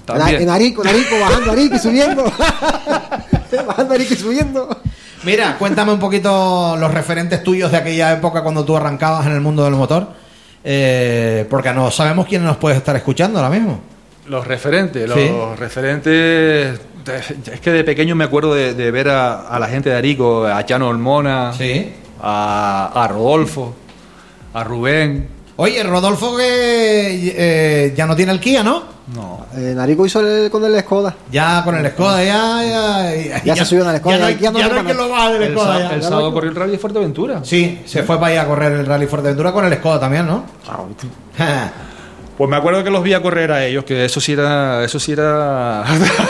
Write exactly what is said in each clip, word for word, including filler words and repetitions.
También. En Arico, en Arico, bajando Arico y subiendo. Bajando Arico y subiendo. Mira, cuéntame un poquito los referentes tuyos de aquella época cuando tú arrancabas en el mundo del motor. Eh, porque no sabemos quién nos puede estar escuchando ahora mismo. Los referentes, los Sí. referentes. Es que de pequeño me acuerdo de, de ver a, a la gente de Arico, a Chano Olmona, Sí. a, a Rodolfo, a Rubén. Oye, Rodolfo que eh, ya no tiene el Kia, ¿no? No. Eh, Narico hizo el, con el Skoda. Ya con el Skoda, ya... Ya, ya, Ya se subió en el Skoda, Ya no hay, ya no ya le no hay van a- que lo baje del El, Skoda sá- ya. el sábado corrió el Rally de Fuerteventura. Sí, se fue para allá a correr el Rally Fuerteventura con el Skoda también, ¿no? Pues me acuerdo que los vi a correr a ellos, que eso sí era... Eso sí era...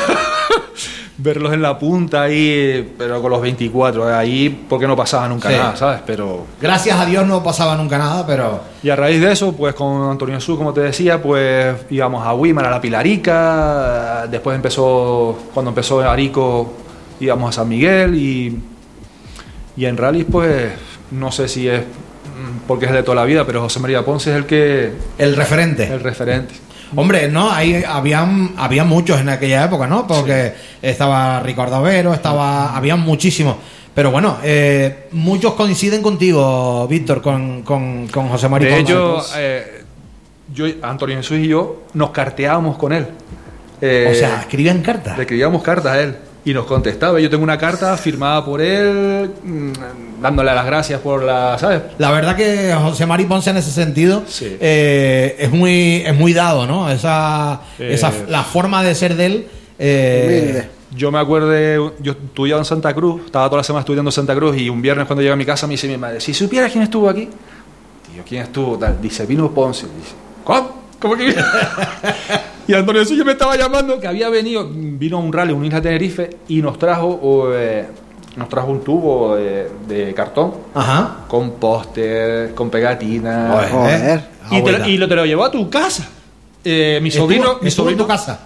verlos en la punta ahí, pero con los veinticuatro, ahí porque no pasaba nunca Sí. nada, ¿sabes? Pero... Gracias a Dios no pasaba nunca nada, pero... Y a raíz de eso, pues con Antonio Jesús, como te decía, pues íbamos a Weimar, a la Pilarica, después empezó, cuando empezó Arico, íbamos a San Miguel y, y en rallies, pues no sé si es mm, porque es de toda la vida, pero José María Ponce es el que... El referente. El referente. Hombre, no, ahí habían, había muchos en aquella época, ¿no? Porque estaba Ricardo Vero, estaba, habían muchísimos. Pero bueno, eh, muchos coinciden contigo, Víctor, con, con, con José María De Ponce. hecho, eh, yo, Antonio Jesús y yo nos carteábamos con él. Eh, O sea, escribían cartas. Le escribíamos cartas a él y nos contestaba. Yo tengo una carta firmada por él, mmm, dándole las gracias por la, ¿sabes? La verdad que José María Ponce en ese sentido Sí. eh, es muy es muy dado, ¿no? Esa, Eh, esa la forma de ser de él. eh, Humilde. Yo me acuerdo, de- yo estudiaba en Santa Cruz, estaba toda la semana estudiando en Santa Cruz y un viernes cuando llegué a mi casa me dice mi madre, si supieras quién estuvo aquí. Y yo, ¿quién estuvo? Tal. Dice, vino Ponce. Dice, ¿cómo? ¿Cómo que vino? Y Antonio Jesús me estaba llamando que había venido, vino a un rally, un Isla Tenerife y nos trajo, o, eh, nos trajo un tubo de, de cartón Ajá. con póster, con pegatina. Joder. Joder. Y, te, Abuela. y lo te lo llevó a tu casa. Eh, mi Estuvo- sobrino, mi estuvo en sobrino tu casa.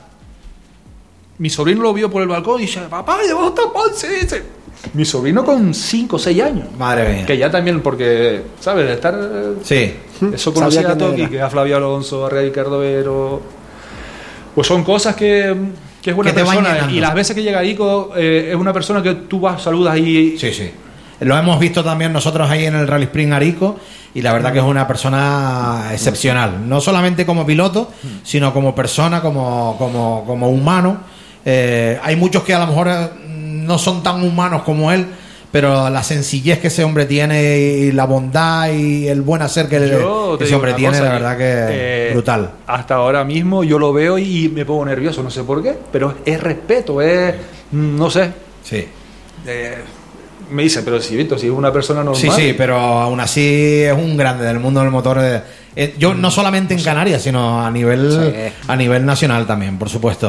Mi sobrino lo vio por el balcón y dice, papá, ¿dónde está Ponce? Dice, mi sobrino con cinco o seis años. Madre mía. Que ya también, porque, ¿sabes? De estar... eh, Sí. Eso conocía Sabía a quién Toki, era. que a Flavio Alonso, a Ricardo Vero. Pues son cosas que, que es buena Que te van persona. llenando. Y las veces que llega Ico, eh, es una persona que tú vas, saludas y... Sí, sí. Lo hemos visto también nosotros ahí en el Rally Spring Arico y la verdad que es una persona excepcional. No solamente como piloto, sino como persona, como, como, como humano. Eh, hay muchos que a lo mejor eh, no son tan humanos como él, pero la sencillez que ese hombre tiene y la bondad y el buen hacer que, Yo que te ese digo hombre una tiene, cosa, la que, verdad que eh, brutal. Hasta ahora mismo yo lo veo y me pongo nervioso, no sé por qué, pero es respeto, es... no sé... Sí. Eh, me dice, pero si Víctor, si es una persona normal. Sí, sí, pero aún así es un grande del mundo del motor. eh, eh, yo no solamente en Canarias, sino a nivel Sí. a nivel nacional también, por supuesto.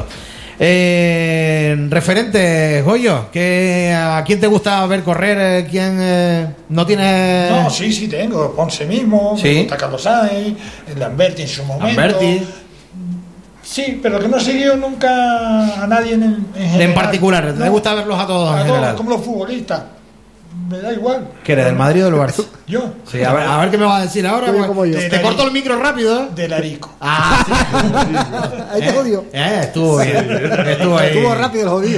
Eh, referente, Goyo, ¿qué, ¿a quién te gusta ver correr? eh, ¿Quién eh, no tiene...? No, sí, sí tengo. Ponce mismo, Sí. me gusta Carlos Sainz, el Lamberti en su momento. Lamberti. Sí, pero que no he seguido nunca a nadie en, en general. En particular, ¿te No, gusta verlos a todos a en todos, general? como los futbolistas. Me da igual. ¿Que eres del Madrid o del Barça? Yo. Sí, a ver, a ver qué me vas a decir ahora. Muy pues. como yo. Te corto el micro rápido, ¿eh? Del Arico. Ah, sí. Ahí te jodió. Eh, estuvo bien. Estuvo ahí. Estuvo rápido el jodido.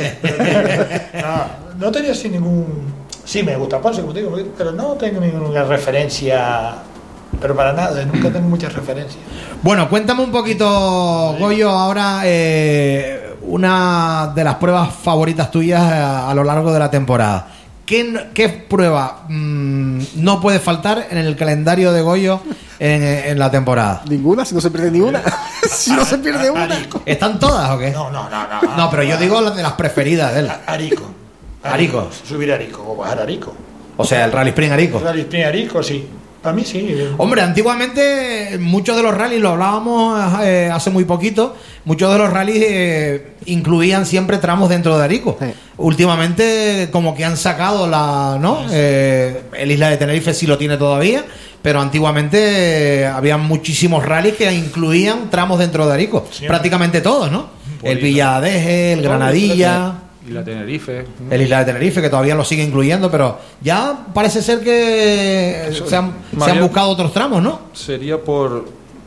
No, no tenía así ningún... Sí, me gusta Ponce, como te digo, pero no tengo ninguna referencia. Pero para nada, nunca tengo muchas referencias. Bueno, cuéntame un poquito, Goyo, ahora eh, una de las pruebas favoritas tuyas a, a lo largo de la temporada. ¿Qué, qué prueba mmm, no puede faltar en el calendario de Goyo en, en la temporada? Ninguna, si no se pierde ni una. Si no se pierde una. Arico. ¿Están todas o qué? No, no, no, no. No, pero yo digo las de las preferidas de él. Arico. Arico. Subir a Arico o bajar a Arico. O sea, el Rally Spring Arico. Rally Spring Arico, sí. Para mí sí. Hombre, antiguamente muchos de los rallies, lo hablábamos eh, hace muy poquito, muchos de los rallies eh, incluían siempre tramos dentro de Arico. Sí. Últimamente como que han sacado la, ¿no? Eh, el Isla de Tenerife sí lo tiene todavía, pero antiguamente eh, había muchísimos rallies que incluían tramos dentro de Arico. Siempre. Prácticamente todos, ¿no? Por El Isla. Villadeje, el Granadilla, Y la Tenerife. el Isla de Tenerife, que todavía lo sigue incluyendo, pero ya parece ser que Eso, se han, más se han bien- buscado otros tramos, ¿no? Sería por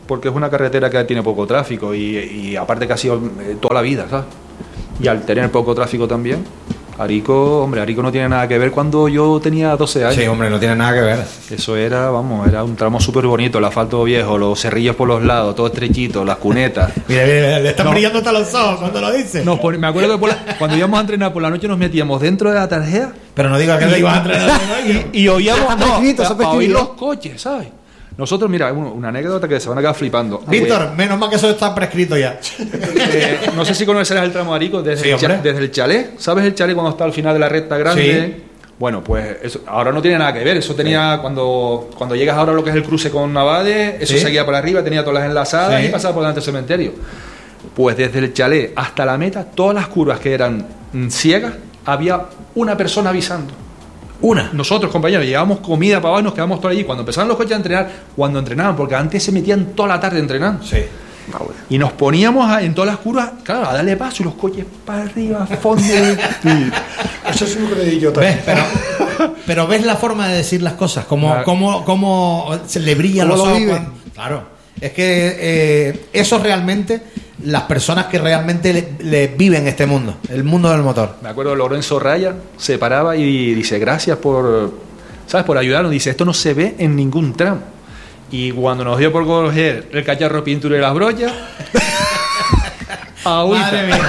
porque es una carretera que tiene poco tráfico y, y aparte que ha sido eh, toda la vida, ¿sabes? Y al tener poco tráfico también, Arico, hombre, Arico no tiene nada que ver cuando yo tenía doce años. Sí, hombre, no tiene nada que ver. Eso era, vamos, era un tramo súper bonito, el asfalto viejo, los cerrillos por los lados, todo estrechito, las cunetas. Mira, mira, le están No. brillando hasta los ojos cuando lo dice. Nos pon- me acuerdo que por la- cuando íbamos a entrenar por la noche nos metíamos dentro de la tarjeta Pero no digas que te ibas a entrenar. y, y oíamos Está no, prescrito, está para oír prescrito. los coches, ¿sabes? Nosotros, mira, un- una anécdota que se van a quedar flipando. Víctor, menos mal que eso está prescrito ya. Eh, no sé si conocerás el tramo de Arico desde, Sí, el cha- hombre. desde el chalet. ¿Sabes el chalet cuando está al final de la recta grande? Sí. Bueno, pues eso, ahora no tiene nada que ver. Eso tenía cuando cuando llegas ahora a lo que es el cruce con Navade, eso Sí. seguía por arriba, tenía todas las enlazadas Sí. y pasaba por delante del cementerio. Pues desde el chalet hasta la meta, todas las curvas que eran mm, ciegas, había una persona avisando. Una. Nosotros, compañeros, llevábamos comida para abajo y nos quedamos todos allí. Cuando empezaban los coches a entrenar, cuando entrenaban, porque antes se metían toda la tarde entrenando. Sí. Y nos poníamos a- en todas las curvas, claro, a darle paso y los coches para arriba, a fondo. Eso es un redillo ¿Ves? también. Pero, pero ves la forma de decir las cosas, como, Claro. como, como se le brillan Cómo los lo ojos. vive. cuando- Claro. Es que eh, eso realmente, las personas que realmente le, le viven este mundo, el mundo del motor. Me acuerdo, Lorenzo Raya se paraba y dice, gracias por, ¿sabes? Por ayudarnos. Dice, esto no se ve en ningún tramo. Y cuando nos dio por coger el cacharro pintura y las brochas, agüita. Madre mía,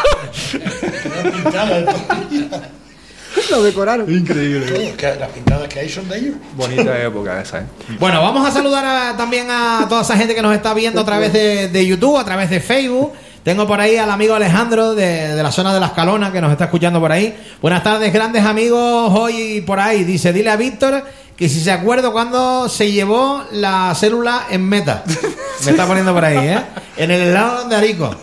¿no? Lo decoraron. Increíble. Que las pintadas que hay son de ellos. Bonita época esa, ¿eh? Bueno, vamos a saludar a- también a toda esa gente que nos está viendo a través de, de YouTube, a través de Facebook. Tengo por ahí al amigo Alejandro de, de la zona de La Escalona que nos está escuchando por ahí. Buenas tardes, grandes amigos, hoy por ahí. Dice, dile a Víctor que si se acuerda cuando se llevó la célula en meta. Me está poniendo por ahí, ¿eh? En el helado de Arico.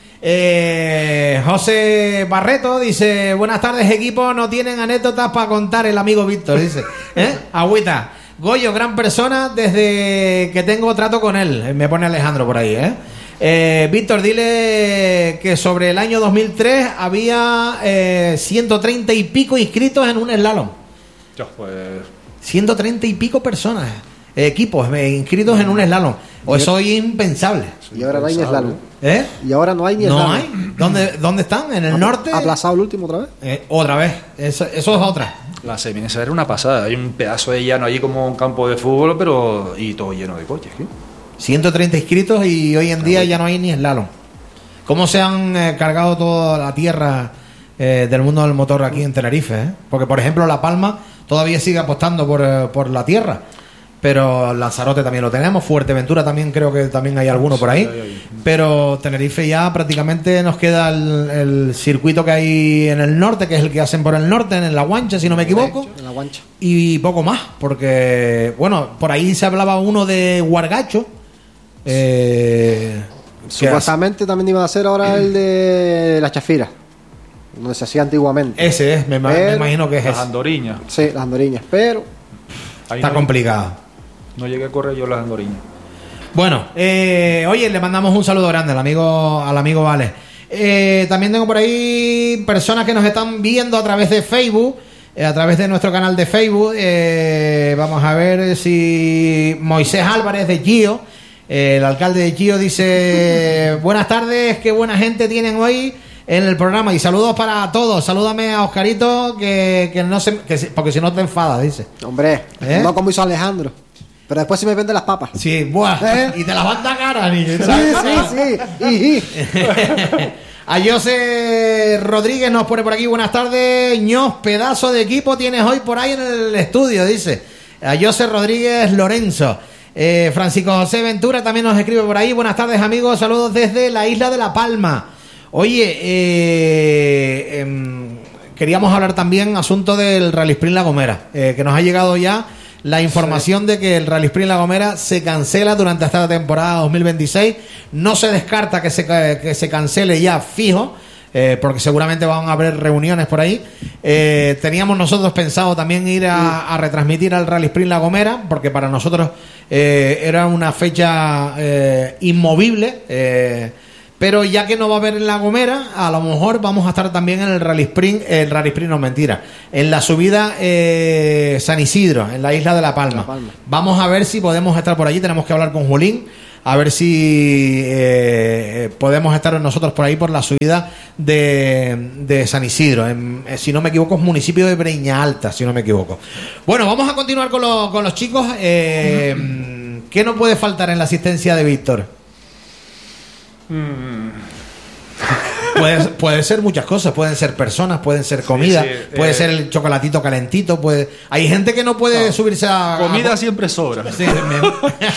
Eh, José Barreto dice, buenas tardes equipo, no tienen anécdotas para contar el amigo Víctor, dice, ¿eh? Agüita. Goyo, gran persona desde que tengo trato con él, me pone Alejandro por ahí, ¿eh? Eh, Víctor, dile que sobre el año dos mil tres había eh, ciento treinta y pico inscritos en un slalom. Yo, pues, ciento treinta y pico personas, eh, equipos eh, inscritos en un slalom. O eso es impensable. Y ahora no hay ni slalom. ¿Eh? Y ahora no hay ni ¿No slalom. hay? ¿Dónde, ¿Dónde están? ¿En el Apl- norte? Aplazado el último otra vez. Eh, otra vez. Eso, eso es otra. la Seminesa era una pasada. Hay un pedazo de llano allí como un campo de fútbol, pero y todo lleno de coches. ¿qué? ciento treinta inscritos y hoy en día ya no hay ni slalom. ¿Cómo se han eh, cargado toda la tierra eh, del mundo del motor aquí en Tenerife? eh? Porque, por ejemplo, La Palma todavía sigue apostando por, eh, por la tierra. Pero Lanzarote también lo tenemos, Fuerteventura también creo que también hay alguno por ahí. Pero Tenerife ya prácticamente nos queda el, el circuito que hay en el norte, que es el que hacen por el norte, en La Guancha, si no me equivoco. En la guancha. Y poco más, porque, bueno, por ahí se hablaba uno de Huargacho. Eh, que Supuestamente también iban a hacer ahora el de la Chafira, donde se hacía antiguamente. hace- ese es, me, ma- me Pero- imagino que es Las ese. andoriñas. Sí, las andoriñas. Pero Ahí Está no, complicado. no llegué a correr yo las andoriñas. Bueno, eh, oye, le mandamos un saludo grande al amigo, al amigo Vale. Eh, también tengo por ahí personas que nos están viendo a través de Facebook, eh, a través de nuestro canal de Facebook. Eh, vamos a ver si Moisés Álvarez de Gio, eh, el alcalde de Gio, dice: buenas tardes, qué buena gente tienen hoy en el programa y saludos para todos. Salúdame a Oscarito, que, que no se, que se- porque si no te enfadas, dice. hombre, ¿Eh? no como hizo Alejandro. Pero después sí me vende las papas. Sí, buah, ¿Eh? y te las van a cara, niño. Sí, sí, sí. Y, y. A José Rodríguez nos pone por aquí, buenas tardes, ños, pedazo de equipo tienes hoy por ahí en el estudio, dice. A José Rodríguez Lorenzo. Eh, Francisco José Ventura también nos escribe por ahí, buenas tardes amigos, saludos desde la isla de La Palma. Oye, eh, em, queríamos hablar también asunto del Rally Sprint La Gomera, eh, que nos ha llegado ya la información de que el Rally Sprint La Gomera se cancela durante esta temporada dos mil veintiséis. No se descarta que se, que se cancele ya fijo, eh, porque seguramente van a haber reuniones por ahí. Eh, teníamos nosotros pensado también ir a, a retransmitir al Rally Sprint La Gomera, porque para nosotros eh, era una fecha eh, inmovible. Eh, Pero ya que no va a haber en La Gomera, a lo mejor vamos a estar también en el Rally Sprint, el Rally Sprint no, mentira, en la subida eh, San Isidro, en la isla de La Palma. La Palma. Vamos a ver si podemos estar por allí, tenemos que hablar con Julín, a ver si eh, podemos estar nosotros por ahí por la subida de, de San Isidro. En, si no me equivoco, es municipio de Breña Alta, si no me equivoco. Bueno, vamos a continuar con, lo, con los chicos. Eh, ¿Qué no puede faltar en la asistencia de Víctor? Mm. Puede, puede ser muchas cosas, pueden ser personas, pueden ser comida, Sí, sí, puede eh, ser el chocolatito calentito, puede. Hay gente que no puede No, subirse a Comida a- siempre sobra. Sí, me-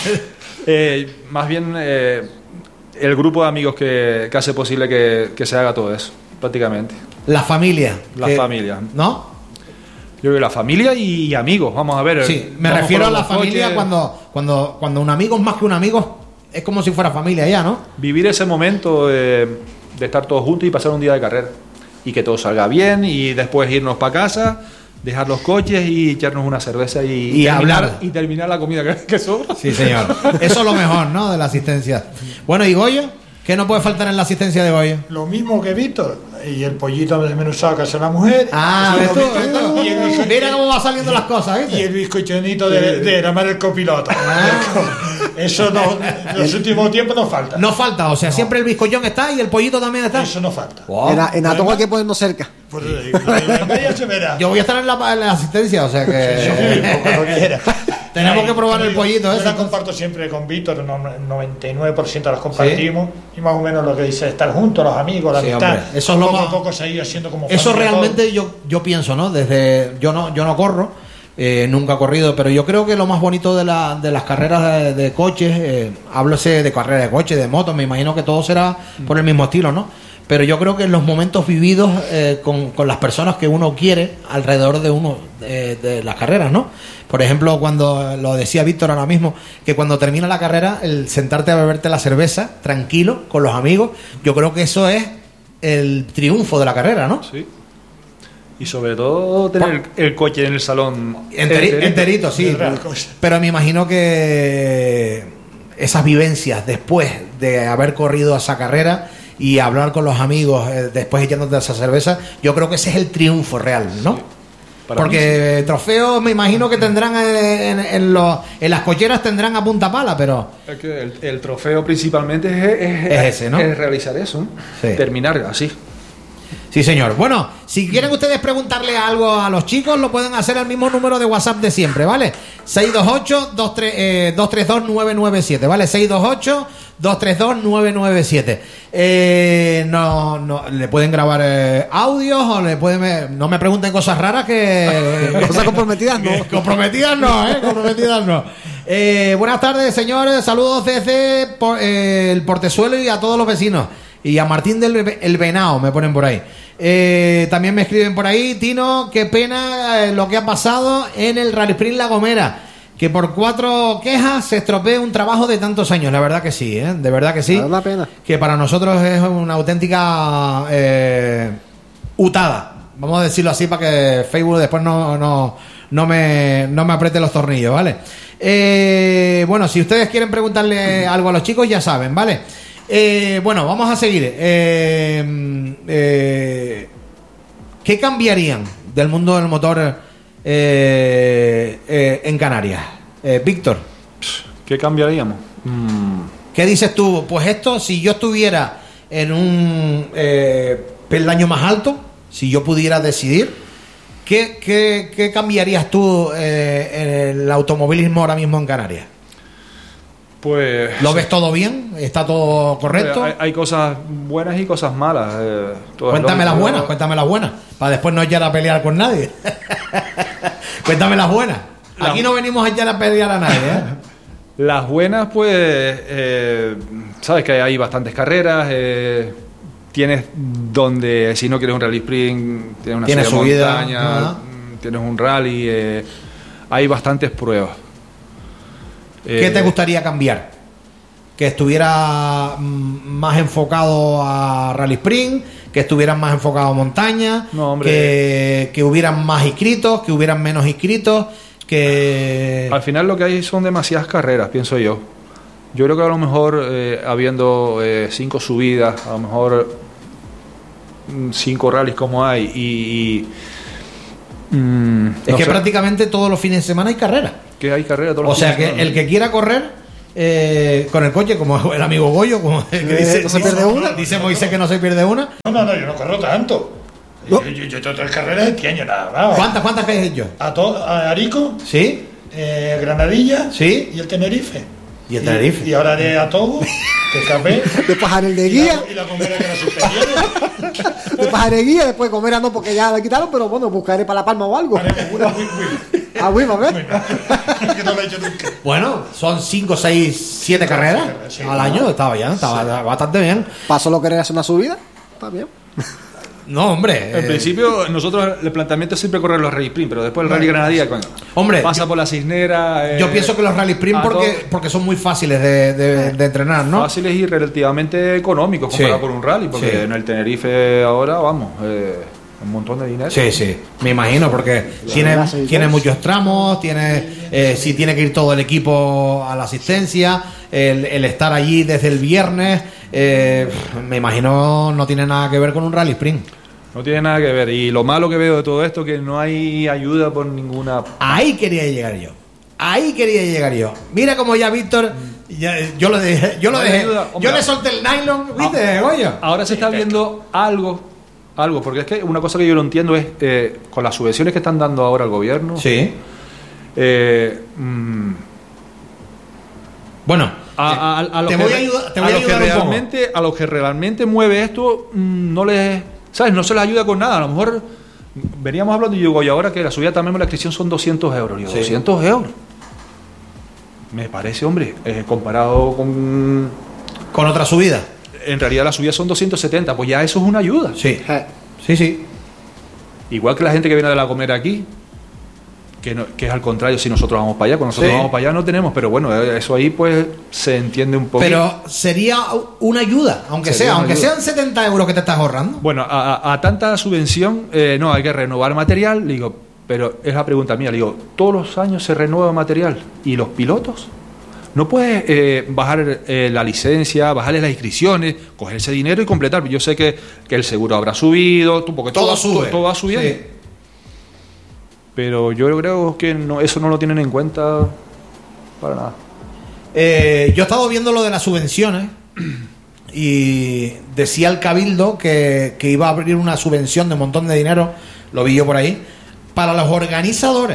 Eh, más bien eh, el grupo de amigos que, que hace posible que, que se haga todo eso, prácticamente. la familia. La que- familia. ¿No? Yo creo que la familia y amigos, vamos a ver. Sí, me vamos refiero a con la los familia coches. cuando, cuando, cuando un amigo es más que un amigo, es como si fuera familia ya, ¿no? Vivir ese momento de, de estar todos juntos y pasar un día de carrera. Y que todo salga bien y después irnos para casa, dejar los coches y echarnos una cerveza y, Y terminar, hablar. y terminar la comida que, que sobra. Sí, señor. Eso es lo mejor, ¿no? De la asistencia. Bueno, ¿y Goyo? ¿Qué no puede faltar en la asistencia de Goyo? Lo mismo que Víctor. Y el pollito desmenuzado que hace la mujer. Ah, ¿ves Eso tú? lo ¿Ves mismo. tú? Y el bizco- Mira cómo va saliendo las cosas, Y ¿viste? el bizcochonito de, de llamar el copiloto. Ah. Eso no, en los últimos tiempos no falta. No falta, o sea, siempre el bizcochón está y el pollito también está. Eso no falta. Wow. En, en Atomo hay que ponernos cerca. Por eso digo, en media se verá. Yo voy a estar en la, en la asistencia, o sea Sí, que cuando quiera. tenemos que probar el pollito Yo ese. la comparto siempre con Víctor, no- noventa y nueve por ciento las compartimos. Y más o menos lo que dice, estar juntos, los amigos, la Sí, amistad. hombre, eso es lo poco más- a poco se ha ido haciendo como Eso familia realmente yo yo pienso, ¿no? Desde yo no yo no corro, eh, nunca he corrido, pero yo creo que lo más bonito de, la, de las carreras de, de coches, eh, háblose de carreras de coches, de motos, me imagino que todo será por el mismo estilo, ¿no? Pero yo creo que en los momentos vividos eh, con, con las personas que uno quiere alrededor de uno de, de las carreras, ¿no? Por ejemplo, cuando lo decía Víctor ahora mismo, que cuando termina la carrera, el sentarte a beberte la cerveza tranquilo con los amigos, yo creo que eso es el triunfo de la carrera, ¿no? Sí. Y sobre todo tener el, el coche en el salón Enteri- enterito, sí. De otras cosas. Pero me imagino que esas vivencias después de haber corrido esa carrera y hablar con los amigos eh, después echándote esa cerveza, yo creo que ese es el triunfo real, ¿no? Para Porque trofeos me imagino que tendrán eh, en, en, los- en las cocheras tendrán a punta pala, pero Es que el, el trofeo principalmente es, es- Es ese, ¿no? es realizar eso, ¿no? Sí. Terminar así. sí, señor. Bueno, si quieren ustedes preguntarle algo a los chicos, lo pueden hacer al mismo número de WhatsApp de siempre, ¿vale? seis dos ocho, dos tres dos, nueve nueve siete, ¿vale? seis dos ocho, dos tres dos, nueve nueve siete. Eh, no, no, le pueden grabar eh, audios o le pueden... eh, no me pregunten cosas raras que... Cosas comprometidas, no. que comprometidas no, ¿eh? Comprometidas no. Eh, buenas tardes, señores. Saludos desde por- eh, el Portezuelo y a todos los vecinos. Y a Martín del Ve- el Venao, me ponen por ahí. Eh, también me escriben por ahí, Tino, qué pena eh, lo que ha pasado en el Rally Sprint La Gomera. Que por cuatro quejas se estropee un trabajo de tantos años. La verdad que sí, ¿eh? De verdad que sí. Da una pena. Que para nosotros es una auténtica eh, utada. Vamos a decirlo así para que Facebook después no, no, no, me, no me apriete los tornillos, ¿vale? Eh, bueno, si ustedes quieren preguntarle algo a los chicos, ya saben, ¿vale? Eh, bueno, vamos a seguir. Eh, eh, ¿Qué cambiarían del mundo del motor eh, eh, en Canarias? Eh, Víctor, ¿Qué cambiaríamos? Mm, ¿qué dices tú? Pues esto, si yo estuviera en un eh, peldaño más alto, si yo pudiera decidir, ¿qué, qué, qué cambiarías tú eh, en el automovilismo ahora mismo en Canarias? pues... ¿Lo ves todo bien? ¿Está todo correcto? Hay, hay cosas buenas y cosas malas. eh, todo es Cuéntame las lógico. buenas, cuéntame las buenas, para después no echar a pelear con nadie. Cuéntame las buenas. Aquí no venimos a echar a pelear a nadie, ¿eh? Las buenas, pues, eh, sabes que hay bastantes carreras, eh, tienes donde, si no quieres un rally sprint, tienes una Tienes serie de subida, montaña, ajá. mm, tienes un rally, eh, hay bastantes pruebas. ¿Qué Eh, te gustaría cambiar? Que estuviera mm, más enfocado a Rally Sprint, que estuvieran más enfocado a montaña, No, hombre. que, que hubieran más inscritos, que hubieran menos inscritos, que... Al final lo que hay son demasiadas carreras, pienso yo. Yo creo que a lo mejor, eh, habiendo eh, cinco subidas, a lo mejor mm, cinco rallies como hay y... y, mm, Es no que sé, prácticamente todos los fines de semana hay carreras. que hay carreras todos O los sea fines de que semana. el que quiera correr eh, con el coche, como el amigo Goyo, como que dice, ¿no se pierde una? Dice Moisés que no se pierde una. No, no, no, yo no corro tanto. No. Yo, yo, yo tengo tres carreras de este año nada más. ¿Cuántas, cuántas has hecho? A, to, a Arico, ¿Sí? eh, Granadilla ¿Sí? y el Tenerife. Y el Tenerife. Y, y ahora haré a Togo, que escapé. Después haré el de Y la, guía, y la comera que la suspendieron. después haré guía, después comer no porque ya le quitaron, pero bueno, buscaré para La Palma o algo. Haremos una win win. Ah, oui, a ver. Que no lo he hecho nunca. Bueno, son cinco, seis, siete carreras sí, al sí. año. Estaba bien, estaba bastante bien. Para solo querer hacer una subida, está bien. No, hombre. En eh, principio, nosotros el planteamiento es siempre correr los rally sprint, pero después el rally Granadilla, coño, Hombre, pasa por la Cisnera. eh, Yo pienso que los rally sprint a porque, todo- porque son muy fáciles de, de- de entrenar, ¿no? fáciles y relativamente económicos comparado Sí. con un rally, porque Sí. en el Tenerife ahora, vamos, eh, un montón de dinero. Sí, sí, me imagino, porque tiene, clase y tiene todo. muchos tramos, tiene eh, si tiene que ir todo el equipo a la asistencia, el, el estar allí desde el viernes, eh, me imagino no tiene nada que ver con un rally sprint. No tiene nada que ver. Y lo malo que veo de todo esto es que no hay ayuda por ninguna. Ahí quería llegar yo. Ahí quería llegar yo. Mira como ya Víctor, ya- yo lo dejé, yo lo No hay dejé, ayuda, hombre. yo le solté el nylon, ¿viste, Goyo? Ahora se está viendo algo, algo, porque es que una cosa que yo no entiendo es eh, con las subvenciones que están dando ahora al gobierno. Sí. eh, mm, Bueno, a, a- a los te que voy a re- ayudar, te voy a los que ayudar un poco. realmente, a los que realmente mueve esto, mm, no les, ¿sabes? No se les ayuda con nada. A lo mejor veníamos hablando y yo digo, y ahora que la subida también la inscripción son doscientos euros. Digo, Sí. doscientos euros. Me parece, hombre, eh, comparado con. Con otra subida. En realidad la subida son doscientos setenta, pues ya eso es una ayuda. Sí. Eh, Sí, sí. Igual que la gente que viene de La Gomera aquí, que, no- que es al contrario, si nosotros vamos para allá, cuando nosotros Sí. vamos para allá no tenemos, pero bueno, eh, eso ahí pues se entiende un poco. Pero sería una ayuda, aunque Sería sea, una aunque ayuda. sean setenta euros que te estás ahorrando. Bueno, a, a- a tanta subvención, eh, no, hay que renovar material, le digo, pero es la pregunta mía, le digo, todos los años se renueva material, ¿y los pilotos? No puedes eh, bajar eh, la licencia, bajarle las inscripciones, coger ese dinero y completar. Yo sé que, que el seguro habrá subido, tú- porque Todo todo, sube. todo va subiendo. Sí. Pero yo creo que no, eso no lo tienen en cuenta para nada. Eh, yo he estado viendo lo de las subvenciones y decía el Cabildo que, que iba a abrir una subvención de un montón de dinero, lo vi yo por ahí, para los organizadores.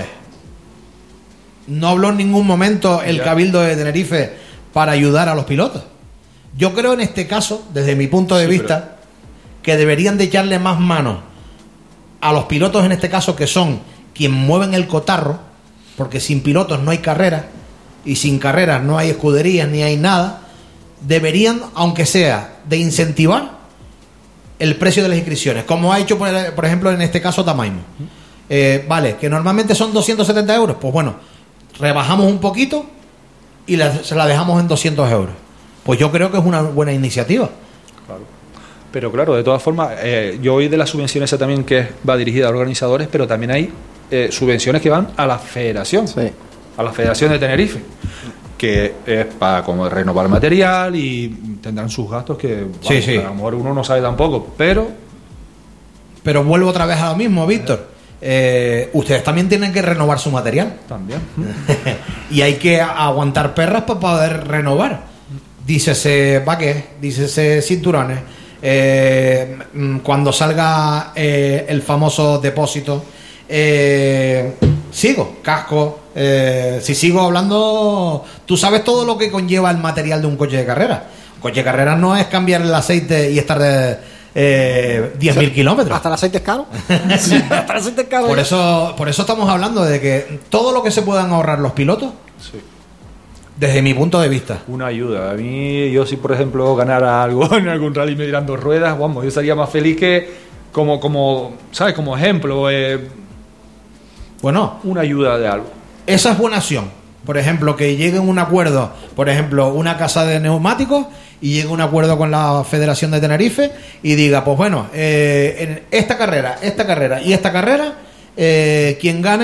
No habló en ningún momento el Ya. Cabildo de Tenerife para ayudar a los pilotos. Yo creo en este caso, desde mi punto de Sí, vista, que deberían de echarle más mano a los pilotos en este caso, que son quien mueven el cotarro, porque sin pilotos no hay carreras y sin carreras no hay escuderías ni hay nada. Deberían, aunque sea, de incentivar el precio de las inscripciones, como ha hecho por, el- por ejemplo en este caso Tamaimo. Eh, vale, que normalmente son doscientos setenta euros, pues bueno, rebajamos un poquito y la- se la dejamos en doscientos euros. Pues yo creo que es una buena iniciativa. Claro. Pero claro, de todas formas, eh, yo oí de las subvenciones esa también que va dirigida a organizadores, pero también hay eh, subvenciones que van a la federación, sí. a la Federación de Tenerife, que es para como renovar material y tendrán sus gastos que vamos, Sí, sí. a lo mejor uno no sabe tampoco, pero Pero vuelvo otra vez a lo mismo, Víctor. Eh, ustedes también tienen que renovar su material. también. Y hay que aguantar perras para poder renovar. Dícese baques, dícese cinturones. Eh, mm, cuando salga eh, el famoso depósito, eh, sigo, casco. Eh, si sigo hablando, tú sabes todo lo que conlleva el material de un coche de carrera. Un coche de carrera no es cambiar el aceite y estar de eh, diez mil kilómetros. Hasta el aceite es caro. Hasta el aceite es caro. Por ya. eso, por eso estamos hablando de que todo lo que se puedan ahorrar los pilotos, Sí. desde mi punto de vista. Una ayuda. A mí, yo si por ejemplo ganara algo en algún rally me dieran dos ruedas, vamos, yo estaría más feliz que como, como ¿sabes? Como ejemplo, eh, Bueno, una ayuda de algo. esa es buena acción. Por ejemplo, que llegue a un acuerdo, por ejemplo, una casa de neumáticos y llegue a un acuerdo con la Federación de Tenerife y diga, pues bueno, eh, en esta carrera, esta carrera y esta carrera, eh, quien gane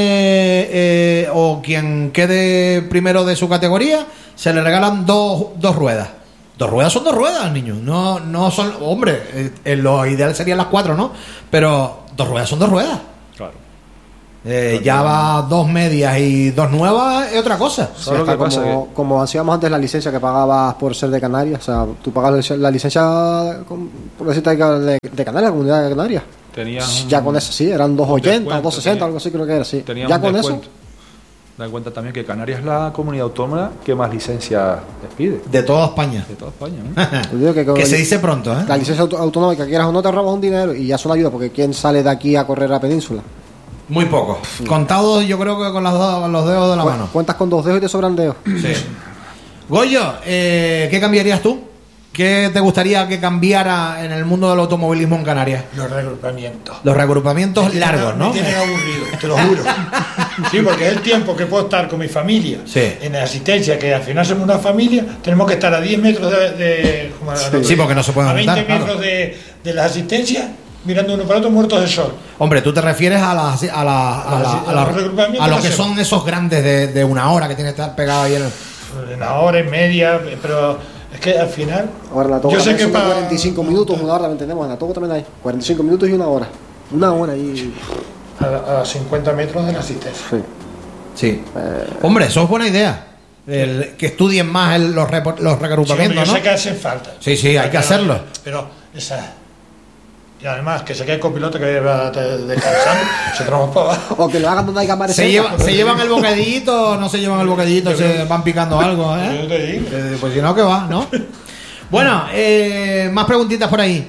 eh, o quien quede primero de su categoría, se le regalan dos, dos ruedas. Dos ruedas son dos ruedas, niños. No, no son, hombre, eh, eh, lo ideal serían las cuatro, ¿no? Pero dos ruedas son dos ruedas. Claro. Eh, ya va dos medias y dos nuevas, es otra cosa. Sí, ¿Sabes lo está que pasa? como, como hacíamos antes la licencia que pagabas por ser de Canarias. O sea, tú pagas la licencia con- por decirte de, de Canarias, la comunidad de Canarias. Tenías Ya un- con eso sí, eran doscientos ochenta o descuento, doscientos sesenta, tenía- algo así creo que era, sí. tenías Ya un con descuento. eso, Ten en cuenta también que Canarias es la comunidad autónoma que más licencias les pide De toda España. de toda España, ¿no? yo digo que, con Que la- se dice pronto, ¿eh? la licencia auto- autonómica, quieras o no, te robas un dinero y ya son ayuda, porque ¿quién sale de aquí a correr a la península? Muy poco. Contados, yo creo que con, las dos- con los dedos de la Cu- mano. Cuentas con dos dedos y te sobran dedos. Sí. Goyo, eh, ¿qué cambiarías tú? ¿Qué te gustaría que cambiara en el mundo del automovilismo en Canarias? Los reagrupamientos. Los reagrupamientos largos, ¿no? Me tienen aburrido, te lo juro. Sí, porque es el tiempo que puedo estar con mi familia Sí. en asistencia, que al final somos una familia, tenemos que estar a diez metros de. de como a- Sí, porque no se pueden a veinte aumentar, metros claro. de, de las asistencias, mirando uno para otro, muertos de sol. Hombre, tú te refieres a, las, a, la, a, la- a, la- A los reagrupamientos a lo que que hacemos. son esos grandes de, de una hora que tiene que estar pegado ahí en el... Una hora y media, pero es que al final. Ahora la toga yo sé que son de para. cuarenta y cinco minutos, una hora, ¿me entendemos? En la toga también hay cuarenta y cinco minutos y una hora. Una hora y... A, a cincuenta metros de la asistencia. Sí. Sí. Hombre, eso es buena idea. El- que estudien más el- los, repo- los Sí, hombre, reagrupamientos, yo ¿no? sé que hacen falta. Sí, sí, hay que hacerlo. Pero esa. Y además, que se quede el copiloto que va descansando, se traemos para abajo. O que lo hagan donde hay cámaras. ¿Se, lleva- ¿Se llevan el bocadillito o no se llevan el bocadillito? ¿Se van picando algo? ¿eh? Yo te digo. Eh, Pues si no, que va, ¿no? Bueno, eh, más preguntitas por ahí.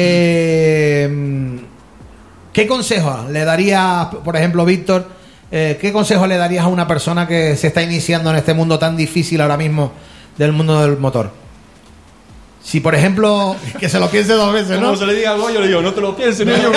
Eh, ¿Qué consejo le darías, por ejemplo, Víctor, eh, qué consejo le darías a una persona que se está iniciando en este mundo tan difícil ahora mismo del mundo del motor? Si, por ejemplo, que se lo piense dos veces, ¿no? Como se le diga algo, yo le digo, no te lo pienses, niño.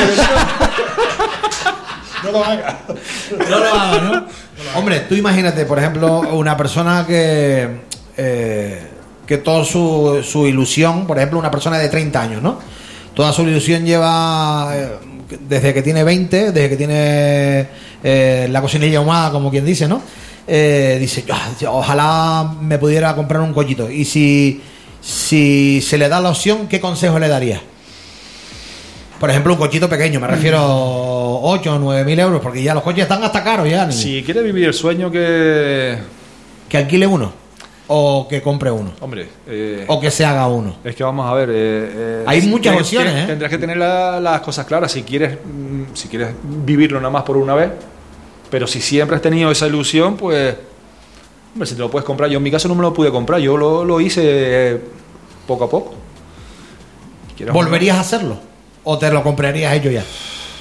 No lo hagas. No lo hagas, ¿no? Hombre, tú imagínate, por ejemplo, una persona que eh, que toda su, su ilusión, por ejemplo, una persona de treinta años, ¿no? Toda su ilusión lleva eh, desde que tiene veinte, desde que tiene eh, la cocinilla ahumada, como quien dice, ¿no? Eh, dice, "Ah, ojalá me pudiera comprar un cochito". Y si, si se le da la opción, ¿qué consejo le daría? Por ejemplo, un cochito pequeño, me refiero ocho o nueve mil euros, porque ya los coches están hasta caros ya. ni- Si quieres vivir el sueño que... Que alquile uno, o que compre uno, Hombre, eh, o que se haga uno. es que vamos a ver... eh, eh, Hay muchas tienes- opciones, tienes- ¿eh? Tendrás que tener la- las cosas claras si quieres, mm, si quieres vivirlo nada más por una vez. Pero si siempre has tenido esa ilusión, pues... Hombre, si te lo puedes comprar. Yo en mi caso no me lo pude comprar. Yo lo, lo hice eh, poco a poco. ¿Quieres ¿Volverías a hacerlo? ¿O te lo comprarías ellos ya?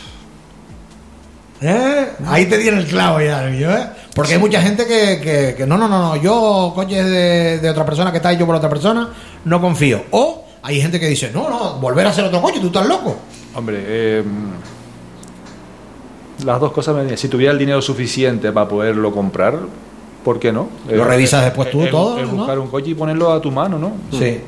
¿Eh? Ahí te dieron el clavo ya, ¿eh? Porque hay mucha gente que, que, que no, no, no, no, yo coches de, de otra persona que está hecho por otra persona, no confío. O hay gente que dice, no, no, volver a hacer otro coche, tú estás loco. Hombre, eh, las dos cosas me vienen. Si tuviera el dinero suficiente para poderlo comprar, ¿por qué no? Lo Eh, revisas después tú eh, todo, eh, ¿no? buscar un coche y ponerlo a tu mano, ¿no? Sí.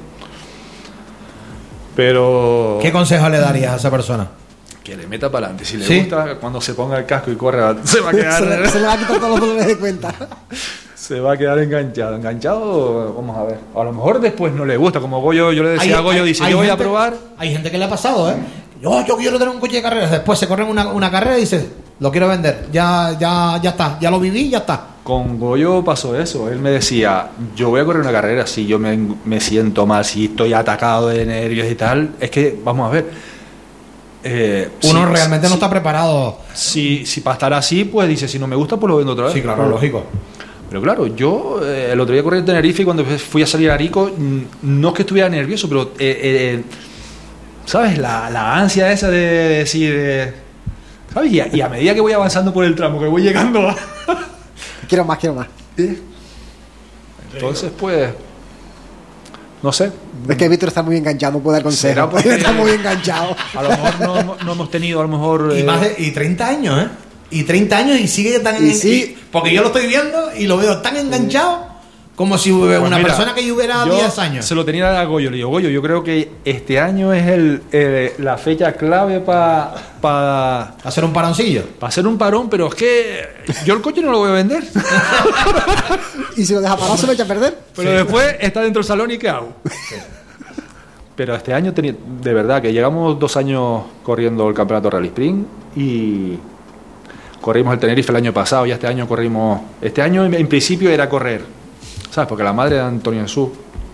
Pero ¿Qué consejo le darías a esa persona? que le meta para adelante. Si le Sí. gusta, cuando se ponga el casco y corra, se va a Se le, quedar, se le va a quitar todos los dolores de cuenta. se va a quedar enganchado. Enganchado, vamos a ver. A lo mejor después no le gusta. Como Goyo, yo le decía a Goyo, dice, yo voy a gente- probar. Hay gente que le ha pasado, ¿eh? Yo, yo quiero tener un coche de carreras. Después se corren una, una carrera y dice, lo quiero vender. Ya, ya, ya está. Ya lo viví, ya está. Con Goyo pasó eso. Él me decía, yo voy a correr una carrera si yo me, me siento mal, si estoy atacado de nervios y tal. Es que, vamos a ver. eh, Uno si- realmente no si- está preparado. Si, si para estar así, pues dice, si no me gusta, pues lo vendo otra vez. Sí, claro, lógico. Pero claro, yo eh, el otro día corrí en Tenerife y cuando fui a salir a Arico, mm, no es que estuviera nervioso, pero, eh, eh, ¿sabes? La, la ansia esa de decir, eh, ¿sabes? Y a, y a medida que voy avanzando por el tramo, que voy llegando a... Quiero más, quiero más. Entonces, pues, no sé. Es que Víctor está muy enganchado, no puede dar Será consejos. porque- Está muy enganchado. A lo mejor no, hemos- no hemos tenido, a lo mejor... Y, eh, más de, y treinta años, ¿eh? Y treinta años y sigue tan... Y en- sí. y- porque yo lo estoy viendo y lo veo tan enganchado como si hubiera pues una mira, persona que hubiera yo diez años. Se lo tenía a Goyo, le digo, Goyo, yo creo que este año es el, eh, la fecha clave para... Pa, Hacer un paroncillo. Para hacer un parón, pero es que yo el coche no lo voy a vender. Y si lo deja parado, se lo echa a perder. Pero después está dentro del salón y ¿qué hago? Pero este año, teni- de verdad, que llegamos dos años corriendo el campeonato Rally Sprint y corrimos el Tenerife el año pasado, ya este año corrimos... Este año en, en principio era correr, ¿sabes? Porque la madre de Antonio Jesús,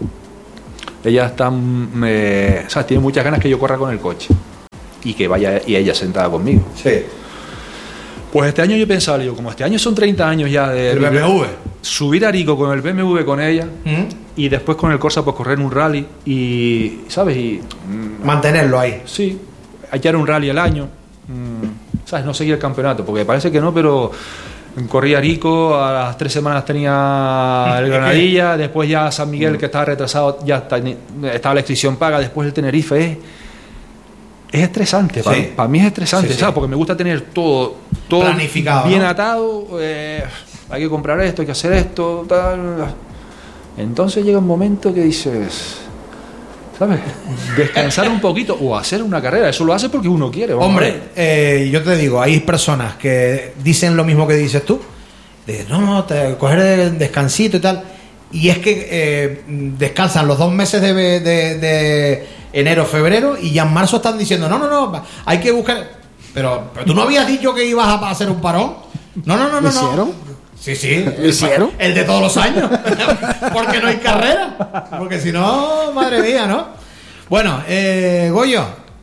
ella está, eh, ¿sabes? Tiene muchas ganas que yo corra con el coche y que vaya y ella sentada conmigo. Sí. Pues este año yo pensaba, digo, como este año son treinta años ya de... El B M W. Subir a Arico con el B M W con ella ¿Mm? y después con el Corsa pues correr un rally y, ¿sabes? Y... Mantenerlo ahí. Sí, hallar un rally al año, ¿sabes? No seguir el campeonato, porque parece que no, pero corrí a Arico, a las tres semanas tenía el Granadilla, después ya San Miguel, que estaba retrasado, ya está, estaba la inscripción paga, después el Tenerife. Es, es estresante, para, sí. para mí es estresante, sí, sí. ¿sabes? Porque me gusta tener todo, todo planificado, bien ¿no? atado, eh, hay que comprar esto, hay que hacer esto, tal. Entonces llega un momento que dices... ¿Sabes? Descansar un poquito o hacer una carrera. Eso lo hace porque uno quiere. Hombre, eh, yo te digo, hay personas que dicen lo mismo que dices tú. De, no, no, te, coger el descansito y tal. Y es que eh, descansan los dos meses de, de, de enero, febrero, y ya en marzo están diciendo, no, no, no, hay que buscar... Pero, pero tú no habías dicho que ibas a hacer un parón. No, no, no, no. ¿Lo hicieron? No. Sí, sí. ¿Lo hicieron? El de todos los años. Porque no hay carrera. Porque si no, madre mía, ¿no? Bueno, eh, Goyo,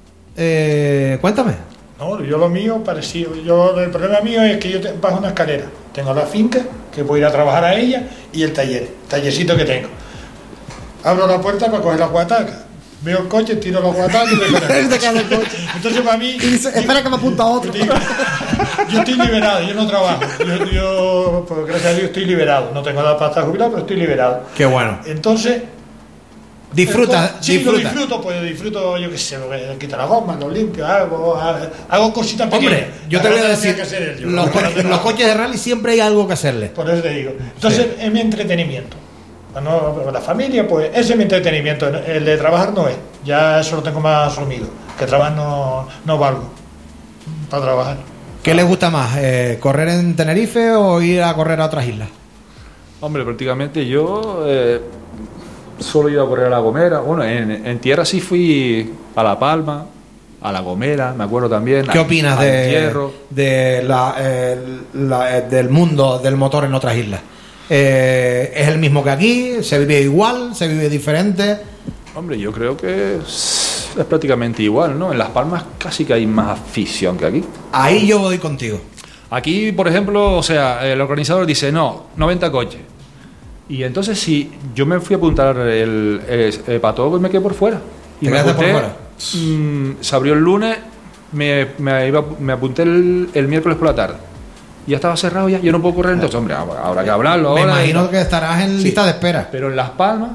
eh, cuéntame. No, yo lo mío parecido. Yo, el problema mío es que yo te, bajo una escalera. Tengo la finca, que puedo ir a trabajar a ella, y el taller, el tallercito que tengo. Abro la puerta para coger la guataca. Veo el coche, tiro la guataca y me quedo. Entonces para mí... Y dice, espera que me apunta a otro. Yo estoy liberado, yo no trabajo. Yo, yo pues, gracias a Dios, estoy liberado. No tengo nada para estar jubilado, pero estoy liberado. Qué bueno. Entonces... Disfruta, sí, disfruta. lo disfruto, pues disfruto, yo qué sé, lo que quito la goma, lo limpio, hago, hago cositas pequeñas. Hombre, yo te voy a decir, que hacer él, yo, los, co los coches de rally siempre hay algo que hacerle. Por eso te digo. Entonces, sí. Es mi entretenimiento. Bueno, la familia, pues ese es mi entretenimiento. El de trabajar no es. Ya eso lo tengo más asumido. Que trabajar no, no valgo para trabajar. ¿Qué les gusta más? Eh, ¿Correr en Tenerife o ir a correr a otras islas? Hombre, prácticamente yo eh, solo he ido a correr a La Gomera. Bueno, en, en tierra sí fui a La Palma, a La Gomera, me acuerdo también. ¿Qué a, opinas a de, de la, eh, la, del mundo del motor en otras islas? Eh, ¿Es el mismo que aquí? ¿Se vive igual? ¿Se vive diferente? Hombre, yo creo que es, es prácticamente igual, ¿no? En Las Palmas casi que hay más afición que aquí. Ahí yo voy contigo. Aquí, por ejemplo, o sea, el organizador dice, no, noventa coches. Y entonces si yo me fui a apuntar el, el, el pato, me quedé por fuera. Y ¿Te me quedaste apunté, por fuera? Mmm, se abrió el lunes, me, me, iba, me apunté el, el miércoles por la tarde. Ya estaba cerrado ya, yo no puedo correr, entonces, hombre, habrá que hablarlo Me ahora. imagino que estarás en Sí. lista de espera. Pero en Las Palmas,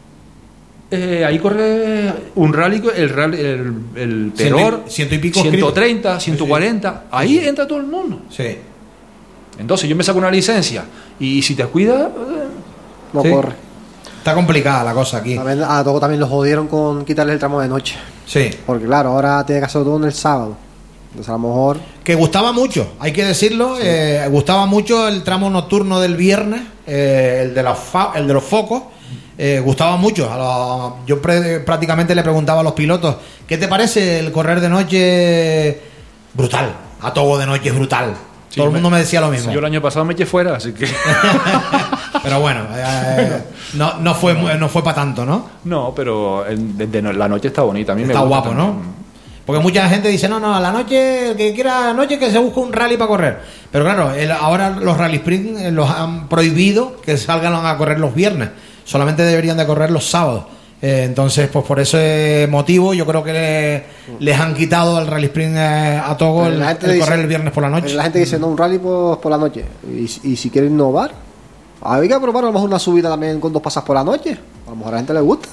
eh, ahí corre un rally, el rally, el, el Terror, Ciento y- ciento y pico ciento treinta, ciento cuarenta, ahí entra todo el mundo. Sí. Entonces yo me saco una licencia y si te cuidas, eh, No Sí. corre. Está complicada la cosa aquí. También, a Togo también lo jodieron con quitarle el tramo de noche. Sí. Porque claro, ahora tiene que hacerlo todo en el sábado. Entonces a lo mejor... Que gustaba mucho, hay que decirlo, eh, gustaba mucho el tramo nocturno del viernes, eh, el, de los fa- el de los focos, eh, gustaba mucho. A los- yo pre- prácticamente le preguntaba a los pilotos, ¿qué te parece el correr de noche? Brutal, a Togo de noche es brutal. Sí, Todo el me- mundo me decía lo mismo. yo el año pasado me eché fuera, así que Pero bueno, eh, no, no fue mu- no fue para tanto, ¿no? no, pero en- de, de no- la noche está bonita, a mí me Está gusta guapo, también. ¿no? Porque mucha gente dice, no, no, a la noche, el que quiera a la noche que se busque un rally para correr. Pero claro, el- ahora los rally sprint eh, los han prohibido que salgan a correr los viernes. Solamente deberían de correr los sábados. Eh, entonces, pues por ese motivo yo creo que le- les han quitado al rally sprint eh, a Togo el, la gente el dice- correr el viernes por la noche. La gente dice, no, un rally por, por la noche. Y, y si quiere innovar, hay que probar a lo mejor una subida también con dos pasas por la noche. A lo mejor a la gente le gusta.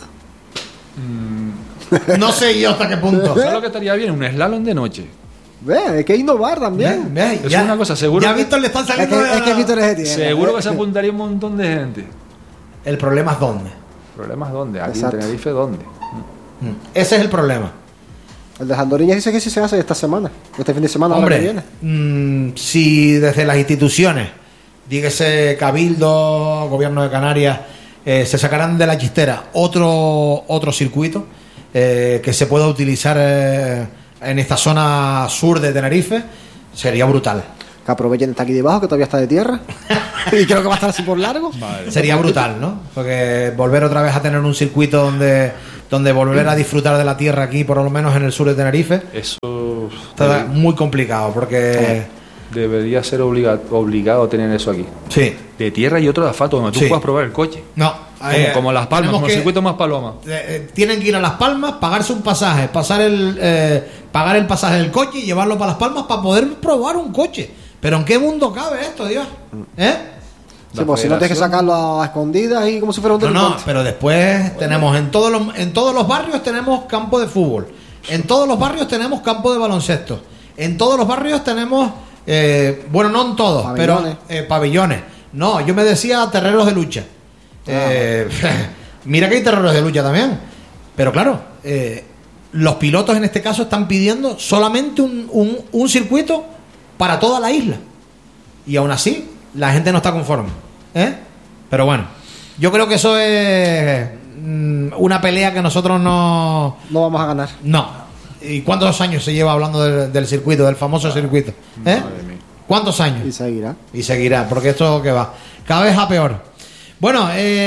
No sé yo hasta qué punto. ¿Sabes lo que estaría bien? Un slalom de noche. Ve, hay que innovar también. Ve, ve, Eso ya- es una cosa, seguro Ya a que- Víctor le están Es saliendo que, de- es que Víctor es de tiene. Seguro que se apuntaría un montón de gente. El problema es dónde. ¿Problemas dónde? Aquí Exacto. en Tenerife, ¿dónde? Mm. Ese es el problema. El de Andoriña dice que sí se hace esta semana. Este fin de semana, ahora que Hombre, viene. mm, si desde las instituciones, dígase Cabildo, Gobierno de Canarias, eh, se sacarán de la chistera otro otro circuito eh, que se pueda utilizar eh, en esta zona sur de Tenerife, sería brutal. Que aprovechen está aquí debajo, que todavía está de tierra. Y creo que va a estar así por largo. Madre. Sería brutal, ¿no? Porque volver otra vez a tener un circuito donde, donde volver a disfrutar de la tierra aquí, por lo menos en el sur de Tenerife, Eso está muy complicado porque... debería ser obliga- obligado tener eso aquí. Sí. De tierra y otro de asfalto, donde tú Sí. puedas probar el coche. No. Como, eh, como Las Palmas, tenemos como que- el circuito más Paloma. eh, eh, tienen que ir a Las Palmas, pagarse un pasaje, pasar el, eh, pagar el pasaje del coche y llevarlo para Las Palmas para poder probar un coche. Pero ¿en qué mundo cabe esto, Dios? ¿Eh? Sí, pues si no tienes que sacarlo a escondidas y como si fuera un No, no, delincuente. pero después tenemos en todos los en todos los barrios tenemos campo de fútbol, en todos los barrios tenemos campo de baloncesto, en todos los barrios tenemos eh, bueno, no en todos, Pabellones. pero eh, pabellones. No, yo me decía terreros de lucha. Eh, mira que hay terreros de lucha también, pero claro, eh, los pilotos en este caso están pidiendo solamente un, un, un circuito para toda la isla y aún así la gente no está conforme, ¿eh? Pero bueno, yo creo que eso es mm, una pelea que nosotros no... No vamos a ganar. No. ¿Y cuántos años se lleva hablando del, del circuito, del famoso circuito? ¿Eh? Madre mía. ¿Cuántos años? Y seguirá. Y seguirá, porque esto que va cada vez a peor. Bueno,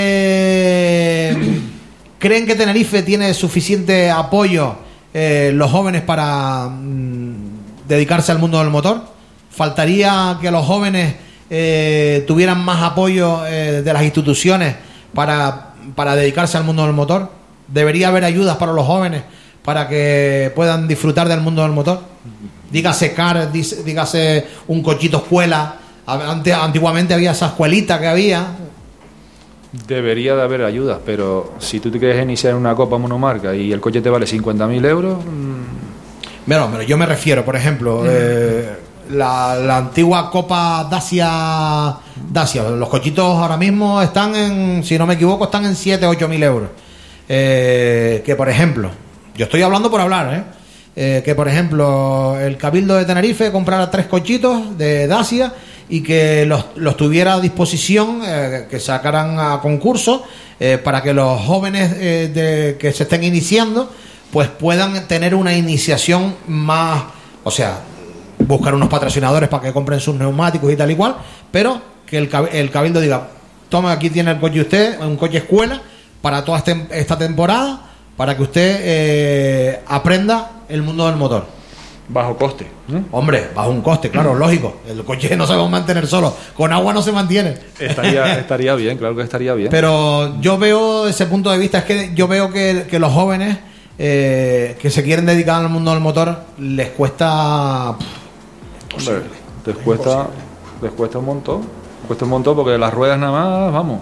eh, ¿creen que Tenerife tiene suficiente apoyo eh, los jóvenes para mm, dedicarse al mundo del motor? ¿Faltaría que los jóvenes eh, tuvieran más apoyo eh, de las instituciones para, para dedicarse al mundo del motor? ¿Debería haber ayudas para los jóvenes para que puedan disfrutar del mundo del motor? Dígase car, dis- dígase un cochito escuela. Ante- antiguamente había esa escuelita que había. Debería de haber ayudas, pero si tú te quieres iniciar en una Copa monomarca y el coche te vale cincuenta mil euros, mm, Bueno, pero yo me refiero, por ejemplo, eh, la, la antigua Copa Dacia, Dacia. Los cochitos ahora mismo están en, si no me equivoco, están en siete, ocho mil euros. Eh, que por ejemplo, yo estoy hablando por hablar, ¿eh? Eh, que por ejemplo el Cabildo de Tenerife comprara tres cochitos de Dacia y que los, los tuviera a disposición, eh, que sacaran a concurso eh, para que los jóvenes eh, de, que se estén iniciando pues puedan tener una iniciación más, o sea, buscar unos patrocinadores para que compren sus neumáticos y tal y cual, pero que el, cab- el Cabildo diga, toma, aquí tiene el coche usted, un coche escuela para toda este- esta temporada, para que usted eh, aprenda el mundo del motor. bajo coste. ¿no? Hombre, bajo un coste, claro, lógico. El coche no se va a mantener solo. Con agua no se mantiene. Estaría, estaría bien, claro que estaría bien. Pero yo veo ese punto de vista, es que yo veo que, que los jóvenes eh, que se quieren dedicar al mundo del motor les cuesta... pff, Hombre, les cuesta, les cuesta un montón. Cuesta un montón porque las ruedas nada más, vamos.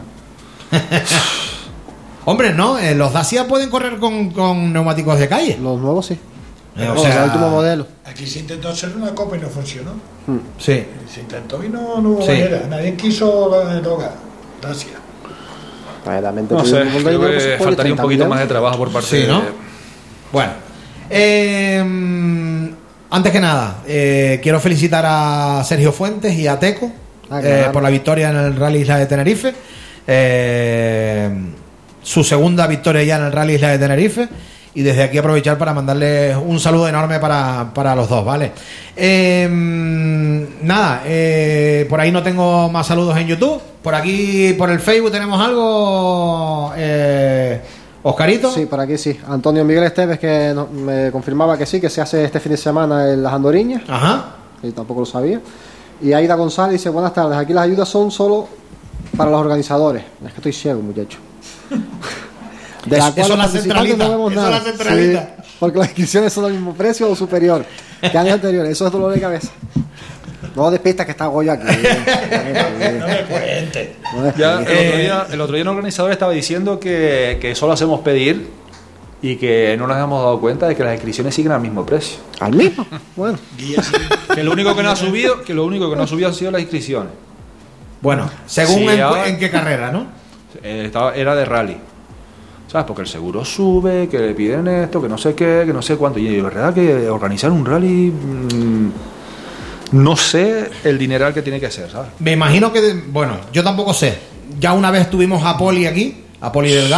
Hombre, no, eh, los Dacia pueden correr con, con neumáticos de calle. Los nuevos sí. Eh, o Los sea, del último modelo. Aquí se intentó hacer una copa y no funcionó. Sí. Se intentó y no, no hubo Sí. manera. Nadie quiso la droga. Gracias. Verdaderamente, No pues, sé, un montón de creo dinero que se puede, faltaría un treinta poquito mil más de euros. trabajo por parte Sí, de... ¿no? Bueno, eh, antes que nada, eh, quiero felicitar a Sergio Fuentes y a Teco Ah, eh, claro. por la victoria en el Rally Isla de Tenerife. Eh, su segunda victoria ya en el Rally Isla de Tenerife. Y desde aquí aprovechar para mandarles un saludo enorme para, para los dos, ¿vale? Eh, nada, eh, por ahí no tengo más saludos en YouTube. Por aquí, por el Facebook, tenemos algo, eh, Oscarito. Sí, por aquí sí. Antonio Miguel Esteves, que no- me confirmaba que sí, que se hace este fin de semana en las Andoriñas. Ajá. Y tampoco lo sabía. Y Aida González dice, buenas tardes, aquí las ayudas son solo para los organizadores. Es que estoy ciego, muchacho. De Eso- la cual eso los la participantes centralita, no vemos eso nada. la centralita. Sí, porque las inscripciones son del mismo precio o superior que años anteriores. Eso es dolor de cabeza. No despistas que está Goyo aquí. No me cuentes. No Ya, el, despistes. otro día, el otro día un organizador estaba diciendo que, que solo hacemos pedir y que no nos hemos dado cuenta de que las inscripciones siguen al mismo precio. Al mismo. Bueno. Guía sí. Que lo único que no ha subido, que lo único que no ha subido han sido las inscripciones. Bueno, según Sí, en, cu- ahora- en qué carrera, ¿no? Eh, estaba, era de rally. ¿Sabes? Porque el seguro sube, que le piden esto, que no sé qué, que no sé cuánto. Y de verdad que organizar un rally, mmm, no sé el dineral que tiene que ser, ¿sabes? Me imagino que, bueno, yo tampoco sé. Ya una vez tuvimos a Poli aquí, a Poli Delgado,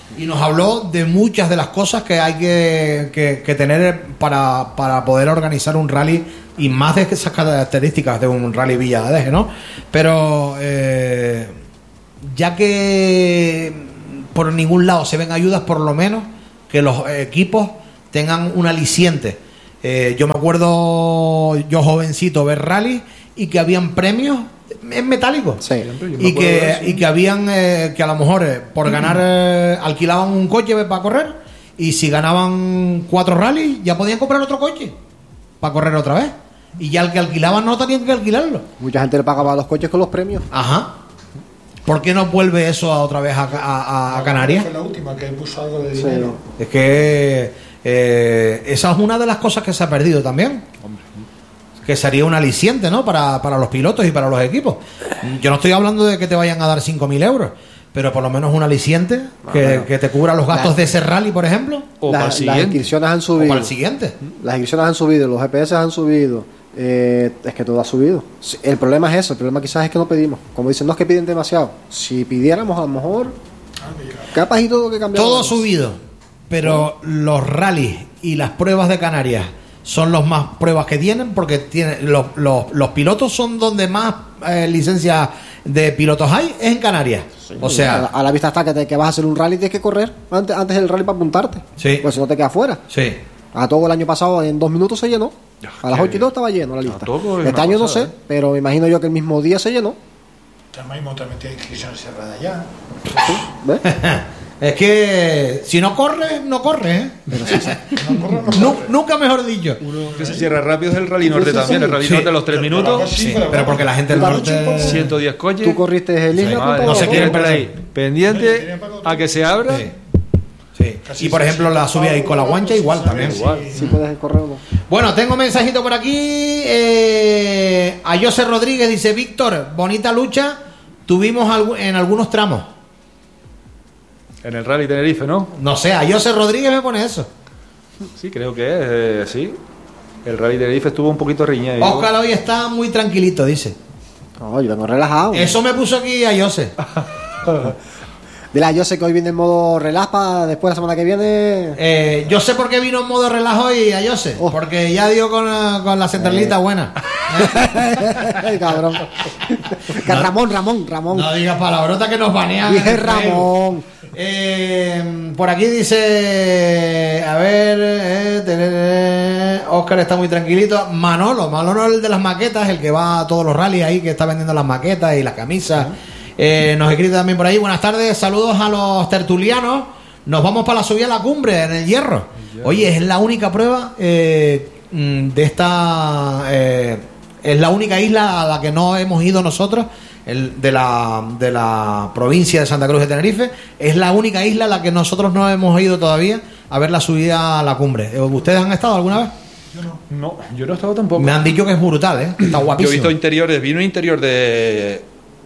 y nos habló de muchas de las cosas que hay que, que, que tener para, para poder organizar un rally, y más de esas características de un rally Villa de Adeje, ¿no? Pero eh, ya que por ningún lado se ven ayudas, por lo menos que los equipos tengan un aliciente. Eh, yo me acuerdo, yo jovencito, ver rally y que habían premios en metálico. Sí. Y que, y que habían, eh, que a lo mejor eh, por ganar eh, alquilaban un coche para correr, y si ganaban cuatro rallies ya podían comprar otro coche para correr otra vez. Y ya el que alquilaban no tenían que alquilarlo. Mucha gente le pagaba los coches con los premios. Ajá. ¿Por qué no vuelve eso a otra vez a, a, a Canarias? Fue la última que puso algo de Sí. dinero. Es que eh, esa es una de las cosas que se ha perdido también. Que sería un aliciente, ¿no? Para, para los pilotos y para los equipos. Yo no estoy hablando de que te vayan a dar cinco mil euros, pero por lo menos un aliciente que, bueno. que te cubra los gastos La- de ese rally, por ejemplo. O La- para el las siguiente. inscripciones han O subido. para el siguiente. Las inscripciones han subido, los G P S han subido. Eh, es que todo ha subido. Sí, el problema es eso, el problema quizás es que no pedimos. Como dicen, no es que piden demasiado. Si pidiéramos, a lo mejor, capaz y todo que cambiar. Todo ha subido, pero los rallies y las pruebas de Canarias son los más pruebas que tienen, porque tienen, los, los, los pilotos son donde más eh, licencias de pilotos hay, es en Canarias. O a, sea, a la vista está que, te, que vas a hacer un rally, tienes que correr antes, antes del rally para apuntarte. Sí. Pues si no te quedas fuera. sí. A todo el año pasado en dos minutos se llenó. A las qué ocho y dos estaba lleno la lista. todo es Este una año no cosa, sé, ¿eh? pero me imagino yo que el mismo día se llenó. También también tiene inscripción cerrada ya. ¿Ves? Es que si no corre, no corre, ¿eh? No corro, no Nu- corre. nunca mejor dicho. Que se cierra rápido es el Rally Norte Sí, sí, también. sí. El Rally Sí. Norte de los tres Pero minutos. sí, Sí, pero pero porque la gente del Tú norte... ciento diez coches. Tú corriste el Sí. isla, Madre, tú no todo, se ¿no? quieren siempre perder. ahí, Sí, pendiente tiene para a que se abra. Sí. Sí. Casi Y por se- ejemplo la subida ahí con la guancha igual Sí, también. sí. Igual. Si puedes correr o no. Bueno, tengo mensajito por aquí. Eh, a José Rodríguez dice: Víctor, bonita lucha tuvimos algu- en algunos tramos. En el Rally Tenerife, ¿no? No sé, a José Rodríguez me pone eso. Sí, creo que es, eh, sí. El Rally Tenerife estuvo un poquito riñado. Óscar hoy está muy tranquilito, dice. No, yo vengo relajado. Eso me puso aquí a José. Dile a yo sé que hoy viene en modo relax para después la semana que viene. Eh, yo sé por qué vino en modo relajo hoy a José. Oh. Porque ya dio con, la- con la centralita Eh. buena. Ay, cabrón. Que Ramón, Ramón, Ramón. No digas palabrotas que nos banean. Dije en el Facebook. Ramón. Eh, por aquí dice, a ver, eh, tener- Óscar está muy tranquilito. Manolo, Manolo el de las maquetas, el que va a todos los rallies ahí, que está vendiendo las maquetas y las camisas. Eh, nos escribe también por ahí: buenas tardes, saludos a los tertulianos. Nos vamos para la subida a la cumbre en el Hierro. Oye, es la única prueba eh, mm, de esta, eh, es la única isla a la que no hemos ido nosotros. El, de, la, de la provincia de Santa Cruz de Tenerife, es la única isla a la que nosotros no hemos ido todavía a ver la subida a la cumbre. Eh, ¿Ustedes han estado alguna vez? No, yo no he estado tampoco. Me han dicho que es brutal, ¿eh? Que está Yo he guapísimo. visto interiores, vi un interior de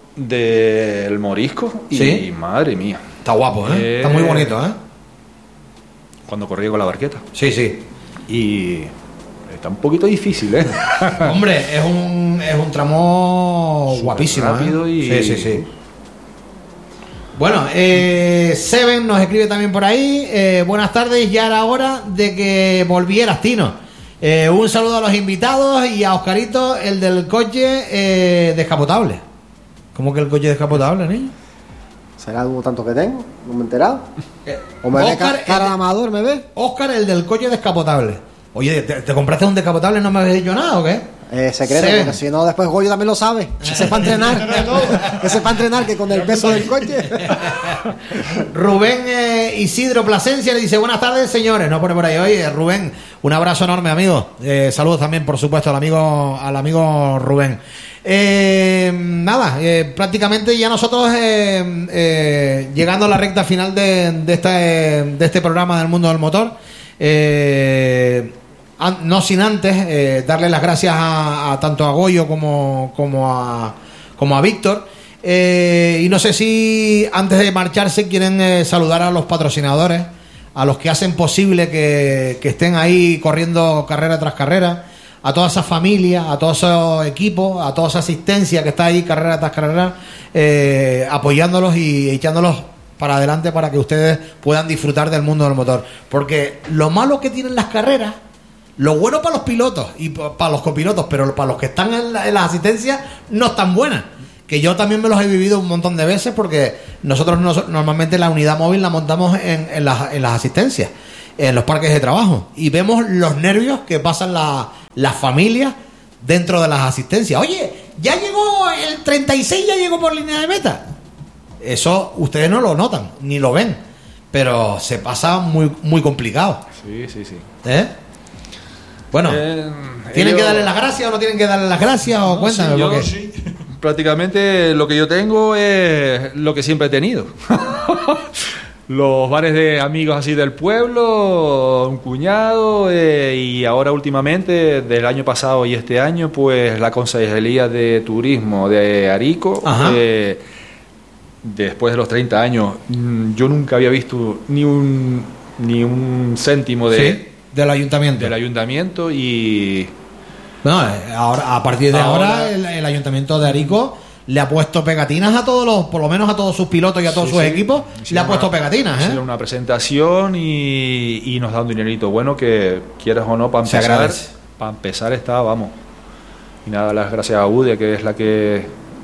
del Morisco y ¿Sí? madre mía, Está guapo, ¿eh? Eh. Está muy bonito, ¿eh? cuando corrí con la barqueta. Sí, sí. Y está un poquito difícil, ¿eh? Hombre, es un, es un tramo Súper guapísimo. ¿eh? rápido y- Sí, sí, sí. Bueno, eh, Seven nos escribe también por ahí. Eh, buenas tardes, ya era hora de que volvieras, Tino. Eh, un saludo a los invitados y a Oscarito, el del coche eh, descapotable. ¿Cómo que el coche descapotable, niño? ¿Será algo tanto que tengo? No me he enterado. Eh, ¿O me ve Óscar, ca- cara de el- amador, me ve? Oscar, el del coche descapotable. Oye, ¿te, te compraste un descapotable y no me habías dicho nada o qué? Eh, secreto, Seven. porque si no, después Goyo también lo sabe. Ese es para entrenar. Ese es para entrenar, que con el peso del coche. Rubén eh, Isidro Plasencia le dice: buenas tardes, señores. No pone por ahí. Oye, Rubén, un abrazo enorme, amigo. Eh, saludos también, por supuesto, al amigo, al amigo Rubén. Eh, nada, eh, prácticamente ya nosotros eh, eh, llegando a la recta final de, de, este, de este programa del mundo del motor. Eh, an- no sin antes eh, darle las gracias a, a tanto a Goyo como, como a, como a Víctor. Eh, y no sé si antes de marcharse quieren eh, saludar a los patrocinadores, a los que hacen posible que, que estén ahí corriendo carrera tras carrera, a toda esa familia, a todos esos equipos, a toda esa asistencia que está ahí carrera tras carrera, eh, apoyándolos y echándolos para adelante para que ustedes puedan disfrutar del mundo del motor. Porque lo malo que tienen las carreras, lo bueno para los pilotos y para los copilotos, pero para los que están en, la, en las asistencias no es tan buena. Que yo también me los he vivido un montón de veces porque nosotros nos, normalmente la unidad móvil la montamos en, en, las, en las asistencias, en los parques de trabajo, y vemos los nervios que pasan la, las familias dentro de las asistencias. Oye, ya llegó el treinta y seis, ya llegó por línea de meta. Eso ustedes no lo notan ni lo ven, pero se pasa muy muy complicado. Sí, sí, sí. ¿Eh? Bueno, Eh, ¿tienen ellos- que darle las gracias o no tienen que darle las gracias? O cuéntame, sí, yo porque Sí. prácticamente lo que yo tengo es lo que siempre he tenido. Los bares de amigos así del pueblo, un cuñado, eh, y ahora últimamente, del año pasado y este año, pues la Consejería de Turismo de Arico. Ajá. eh, después de los treinta años, mm, yo nunca había visto ni un, ni un céntimo de, sí, del ayuntamiento. del ayuntamiento y... No, eh, ahora, a partir de ahora, Ahora- el, el ayuntamiento de Arico le ha puesto pegatinas a todos los, por lo menos a todos sus pilotos y a todos Sí, sus sí. equipos, le ha Hicieron puesto una- pegatinas, ¿eh? hicieron una presentación y, y nos da un dinerito bueno que quieras o no para Se empezar. agradece. Para empezar está, vamos. Y nada, las gracias a Ude, que es la que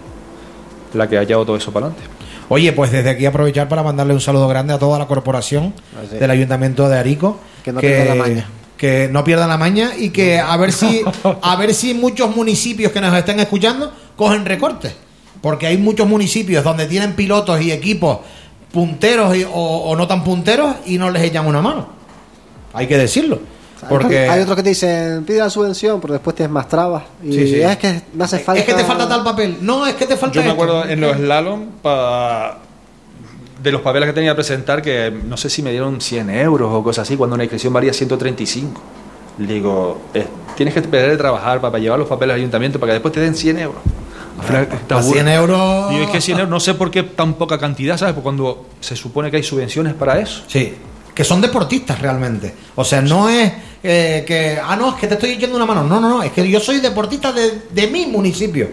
la que ha llevado todo eso para adelante. Oye, pues desde aquí aprovechar para mandarle un saludo grande a toda la corporación Así. del ayuntamiento de Arico, Que no pierdan la maña. que no pierdan la maña y que a ver si a ver si muchos municipios que nos estén escuchando cogen recortes, porque hay muchos municipios donde tienen pilotos y equipos punteros y- o, o no tan punteros y no les echan una mano. Hay que decirlo, porque Hay otros que te dicen, pide la subvención, pero después tienes más trabas. Y Sí, sí. es que me hace falta... es que te falta tal papel. No, es que te falta Yo me esto. acuerdo en los slalom pa- de los papeles que tenía que presentar, que no sé si me dieron cien euros o cosas así, cuando una inscripción valía ciento treinta y cinco. Le digo, eh, tienes que esperar de trabajar para, para llevar los papeles al ayuntamiento para que después te den cien euros. Al final, está A cien burro. euros. Digo, es que cien euros, no sé por qué tan poca cantidad, ¿sabes? Porque cuando se supone que hay subvenciones para eso. Sí, que son deportistas realmente. O sea, no es eh, que, ah, no, es que te estoy echando una mano. No, no, no, es que yo soy deportista de, de mi municipio.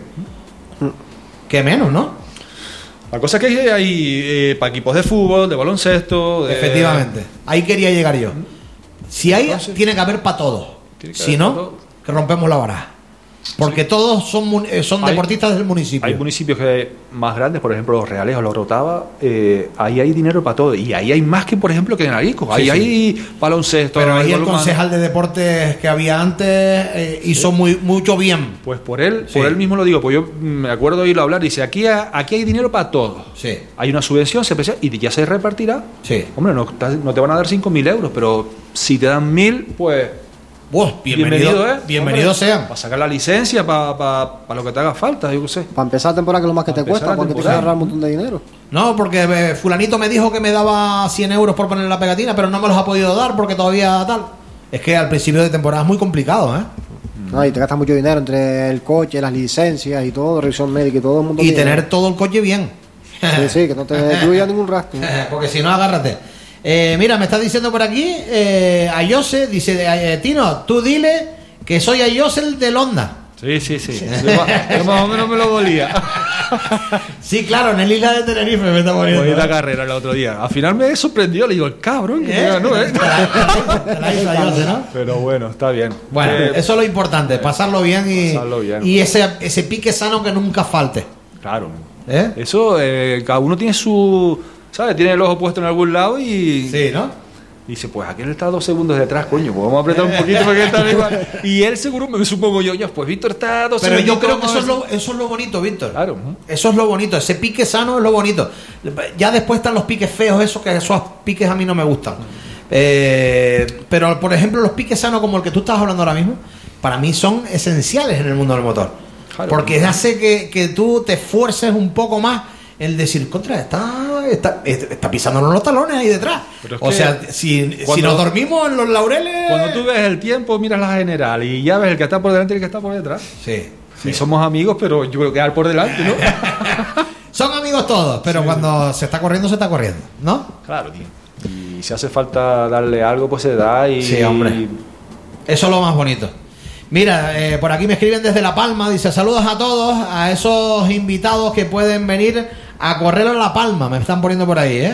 Que menos, ¿no? La cosa es que hay eh, para equipos de fútbol, de baloncesto, de... Efectivamente. Ahí quería llegar yo. Si hay, Entonces- tiene que haber para todos. Tiene que Si haber no, pa' todo. que rompemos la vara. Porque todos son, mun- eh, son Hay- deportistas del municipio. Hay municipios que más grandes, por ejemplo los Reales o los Rotava, eh, ahí hay dinero para todo. Y ahí hay más que, por ejemplo, que en Arico. Ahí Sí, sí. hay baloncesto. Pero ahí hay el balonmano. concejal de deportes que había antes eh, hizo muy, mucho bien. Pues por él, Sí. por él mismo lo digo, pues yo me acuerdo de oírlo hablar, dice, aquí, ha- aquí hay dinero para todo. Sí, Hay una subvención, se pese- y ya se repartirá. sí. Hombre, no, ta- no te van a dar cinco mil euros, pero si te dan mil, pues Buah, bienvenido, bienvenido, ¿eh? bienvenidos sean. Para sacar la licencia, para pa, pa lo que te haga falta, yo qué sé. Para empezar la temporada, que es lo más que Para te empezar cuesta, la porque tienes que temporada. ahorrar un montón de dinero. No, porque eh, fulanito me dijo que me daba cien euros por poner la pegatina, pero no me los ha podido dar porque todavía tal. Es que al principio de temporada es muy complicado, ¿eh? No, y te gastas mucho dinero entre el coche, las licencias y todo, revisión médica y todo el mundo. Y tener todo el coche bien. Sí, sí, que no te incluya ningún rastro. Porque si no, agárrate. Eh, mira, me está diciendo por aquí, eh, Ayose, dice, eh, Tino, tú dile que soy Ayose el del Honda. Sí, sí, sí. Yo, ma- yo más o menos me lo volía. Sí, claro, en el isla de Tenerife me está poniendo. Voy a la carrera el otro día. Al final me sorprendió, le digo, el cabrón que me ¿Eh? ganó, ¿eh? Te la- te la hizo Ayose, ¿no? Pero bueno, está bien. Bueno, Eh, eso es lo importante, pasarlo bien y, Pasarlo bien. y ese, ese pique sano que nunca falte. Claro. ¿Eh? Eso, eh, cada uno tiene su... ¿Sabes? Tiene el ojo puesto en algún lado y... Sí, ¿no? Dice, pues aquel está dos segundos detrás, coño, pues vamos a apretar un poquito para que está igual. Y él seguro, me supongo yo, ya, pues Víctor está dos Pero yo segunditos, creo que eso es, vamos lo, eso es lo bonito, Víctor. Claro. Eso es lo bonito, ese pique sano es lo bonito. Ya después están los piques feos, esos que esos piques a mí no me gustan. Eh, pero, por ejemplo, los piques sanos como el que tú estás hablando ahora mismo, para mí son esenciales en el mundo del motor. Claro. Porque hace que, que tú te esfuerces un poco más el decir, contra, está, está, está pisándonos los talones ahí detrás. Pero es O que sea, si, si cuando- nos dormimos en los laureles... Cuando tú ves el tiempo, miras la general y ya ves el que está por delante y el que está por detrás. Sí, Y somos amigos, pero yo creo que quedar por delante, ¿no? son amigos todos, pero cuando se está corriendo, se está corriendo, ¿no? Claro, tío. Y si hace falta darle algo, pues se da y... Sí, hombre. Eso es lo más bonito. Mira, eh, por aquí me escriben desde La Palma, dice saludos a todos, a esos invitados que pueden venir a correr a La Palma, me están poniendo por ahí, ¿eh?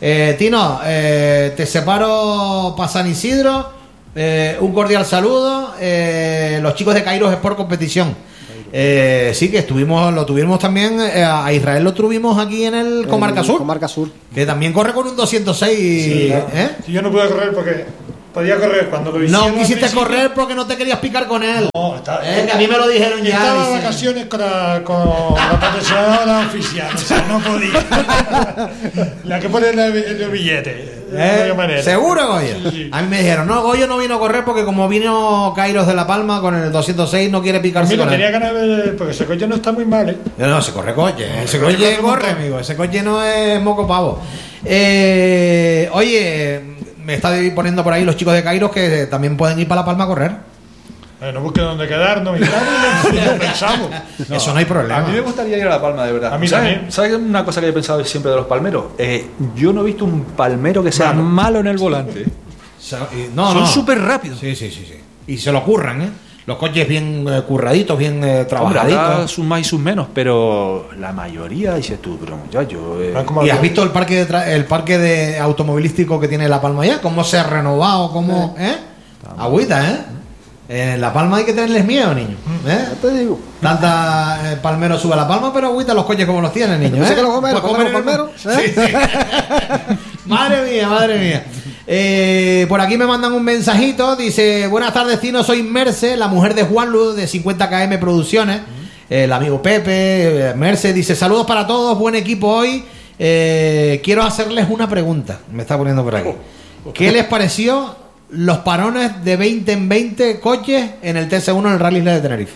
Eh, Tino, eh, te separo para San Isidro. Eh, un cordial saludo. Eh, los chicos de Kairos Sport Competición. Eh, sí, que estuvimos, lo tuvimos también. Eh, a Israel lo tuvimos aquí en el Comarca Sur. Comarca Sur. Que también corre con un doscientos seis. Sí, claro. ¿eh? Sí, yo no pude correr porque podía correr cuando lo hicieron. No quisiste al principio. correr porque no te querías picar con él. No, está, Eh, que a mí me lo dijeron ya. Estaba de dice. vacaciones con la, con la patrocinadora oficial, o sea, no podía. La que pone en el, en el billete. De ¿Eh? alguna manera. ¿Seguro, Goyo? Sí, sí. A mí me dijeron, no, Goyo no vino a correr porque como vino Kairos de La Palma con el doscientos seis no quiere A picarse mí no con tenía él. ganas de ver, porque ese coche no está muy mal, ¿eh? No, no, se corre coche. Ese corre, coche corre un corre, montón. amigo. Ese coche no es moco pavo. Eh, oye, me está poniendo por ahí los chicos de Kairos que también pueden ir para La Palma a correr. Eh, no busque dónde quedarnos y tal, y lo pensamos. Eso no hay problema. A mí me gustaría ir a La Palma, de verdad. A mí ¿Sabes? también. ¿Sabes una cosa que he pensado siempre de los palmeros? Eh, yo no he visto un palmero que sea malo en el volante. Se- y- no, Son no. súper rápidos. Sí, sí, sí, sí. Y se lo curran, ¿eh? Los coches bien eh, curraditos, bien eh, Hombre, trabajaditos. habrá sus más y sus menos, pero la mayoría, dices tú, pero muchacho. Eh, Van como ¿Y has avión. visto el parque de tra- el parque de automovilístico que tiene La Palma ya? ¿Cómo se ha renovado? ¿Cómo? ¿Eh? Agüita, ¿eh? En La Palma hay que tenerles miedo, niños. ¿Eh? Ya te digo. Tanta eh, palmero sube a La Palma, pero agüita los coches como los tienen, niños. Yo sé ¿eh? que los gomeros, Pues palmeros, comer- palmeros, ¿eh? Sí, sí. Madre mía, madre mía. Eh, por aquí me mandan un mensajito. Dice: buenas tardes, Tino. Soy Merce, la mujer de Juan Luz de cincuenta kilómetros Producciones. El amigo Pepe. eh, Merce dice: saludos para todos, buen equipo hoy. Eh, quiero hacerles una pregunta. Me está poniendo por aquí. ¿Qué les pareció los parones de veinte en veinte coches en el T C uno en el Rally Isla de Tenerife?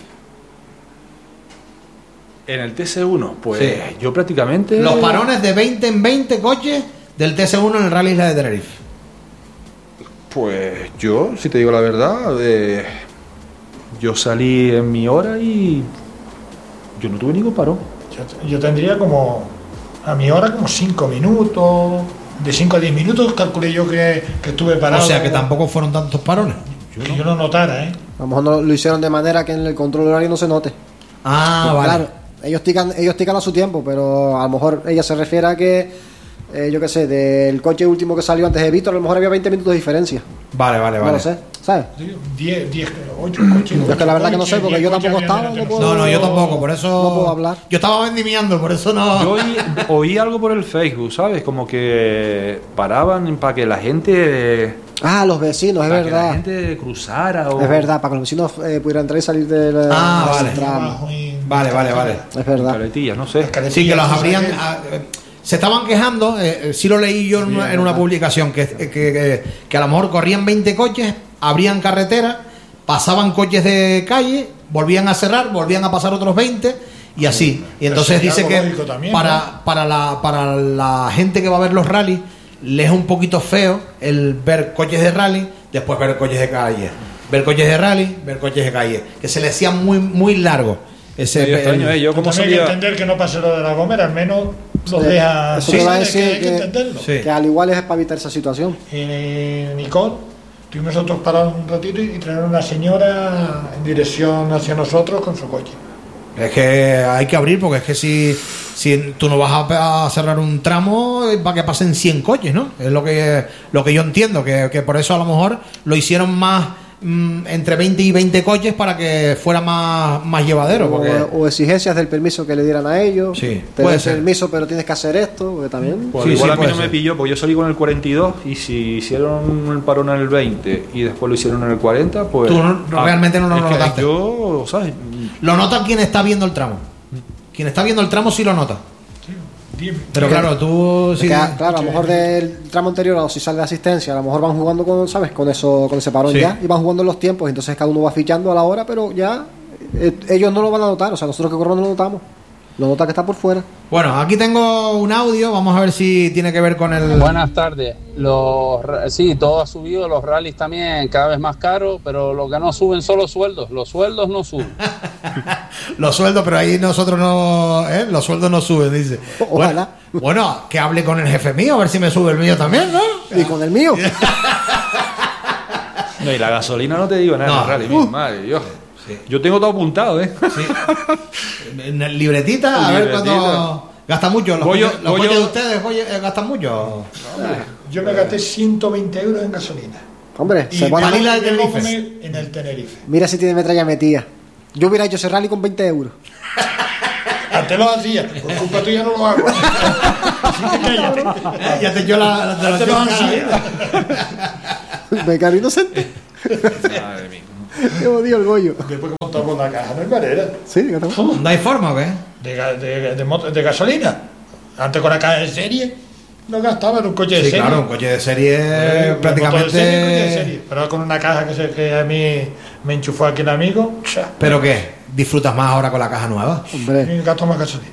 En el T C uno, pues Sí. yo prácticamente. Los parones de veinte en veinte coches del T C uno en el Rally Isla de Tenerife. Pues yo, si te digo la verdad, eh, yo salí en mi hora y yo no tuve ningún parón. Yo, yo tendría como, a mi hora, como cinco minutos. De cinco a diez minutos calculé yo que, que estuve parado. O sea que tampoco fueron tantos parones. Que yo no notara, ¿eh? A lo mejor no lo hicieron de manera que en el control horario no se note. Ah, vale. Claro, ellos tican, ellos tican a su tiempo, pero a lo mejor ella se refiere a que, eh, yo qué sé, del coche último que salió antes de Víctor, a lo mejor había veinte minutos de diferencia. Vale, vale, No vale. lo sé, ¿sabes? diez, diez, ocho coches. Es que la verdad que no sé, ocho, porque diez yo coches tampoco había estaba, delante no de puedo- No, no, yo tampoco, por eso. No puedo hablar. Yo estaba vendimiando, por eso no. Yo oí, oí algo por el Facebook, ¿sabes? Como que paraban para que la gente. Ah, los vecinos, es para que la verdad. gente cruzara. O... Es verdad, para que los vecinos eh, pudieran entrar y salir de la, Ah, del vale. tramo. abajo y- Vale, vale, vale. Es verdad. Caletillas, no sé. Sí, que los Sí, habrían. sí. ah, eh, se estaban quejando, eh, eh, sí lo leí yo en una, en una publicación, que, que, que, que a lo mejor corrían veinte coches, abrían carretera, pasaban coches de calle, volvían a cerrar, volvían a pasar otros veinte y así. Y entonces sería dice algo que lógico también, para, ¿no? para, la, para la gente que va a ver los rallies, les es un poquito feo el ver coches de rally, después ver coches de calle. Ver coches de rally, ver coches de calle. Que se le hacía muy, muy largo. Ese, Medio extraño, el- ¿eh? Yo como También hay que salía. entender que no pase lo de la Gomera, al menos los Sí, deja. eso Sí, te va a es que decir hay que que- entenderlo. Sí. Que al igual es para evitar esa situación. Y Nicole, estuvimos nosotros parados un ratito y trajeron una señora en dirección hacia nosotros con su coche. Es que hay que abrir porque es que si, si tú no vas a, a cerrar un tramo para que pasen cien coches, ¿no? Es lo que lo que yo entiendo, que, que por eso a lo mejor lo hicieron más mm, entre veinte y veinte coches para que fuera más, más llevadero. Porque... O, o exigencias del permiso que le dieran a ellos. Sí, Te puede den ser. permiso, pero tienes que hacer esto, porque también. Pues Sí, igual sí, a mí puede no me ser. pilló, porque yo salí con el cuarenta y dos y si hicieron el parón en el veinte y después lo hicieron en el cuarenta, pues. Tú no- ah, realmente no lo es que notaste. Yo, ¿sabes? Lo nota quien está viendo el tramo. Quien está viendo el tramo sí lo nota. Diez- Pero claro, tú Es sí. que, claro, a lo mejor del tramo anterior o si sale de asistencia, a lo mejor van jugando con, ¿sabes? Con eso, con ese parón Sí. ya, y van jugando los tiempos, entonces cada uno va fichando a la hora, pero ya eh, ellos no lo van a notar, o sea, nosotros que corremos no lo notamos. Lo nota que está por fuera. Bueno, aquí tengo un audio, vamos a ver si tiene que ver con el. Buenas tardes. Los, ra- sí, todo ha subido, los rallies también cada vez más caros, pero lo que no suben son los sueldos. Los sueldos no suben. Los sueldos, pero ahí nosotros no. ¿eh? Los sueldos no suben, dice. O- ojalá. Bueno, bueno, que hable con el jefe mío, a ver si me sube el mío también, ¿no? Y con el mío. No, y la gasolina no te digo nada No. en el rally, Uh. mi madre, Dios. Sí. Yo tengo todo apuntado, ¿eh? Sí. En el libretita, a ver Libretita. cuándo. ¿Gasta mucho? ¿Los, Goyo- coches, los Goyo- coches de ustedes Goyo, eh, gastan mucho? Yo me gasté ciento veinte euros en gasolina. Hombre, Y se pone- Vanilla de me lo Tenerife. comí en el Tenerife. mira si tiene metralla metida. Yo hubiera hecho ese rally con veinte euros. Antes lo hacía, por culpa tuya no lo hago. Así que cállate. Eh, ya te yo la, la, la, Antes lo hacía. Me caro inocente. Madre mía. Qué odio el Goyo. Después que montamos la caja, no hay manera. Sí, que te- ¿No hay forma o qué? De, ga- de, de, moto- de gasolina. Antes con la caja de serie, no gastaba en un coche de Sí, serie. claro, un coche de serie Eh, prácticamente... moto de serie, coche de serie. Pero ahora con una caja que, se, que a mí me enchufó aquí el amigo, cha, ¿Pero qué? ¿Disfrutas más ahora con la caja nueva? Hombre. y gasto más gasolina.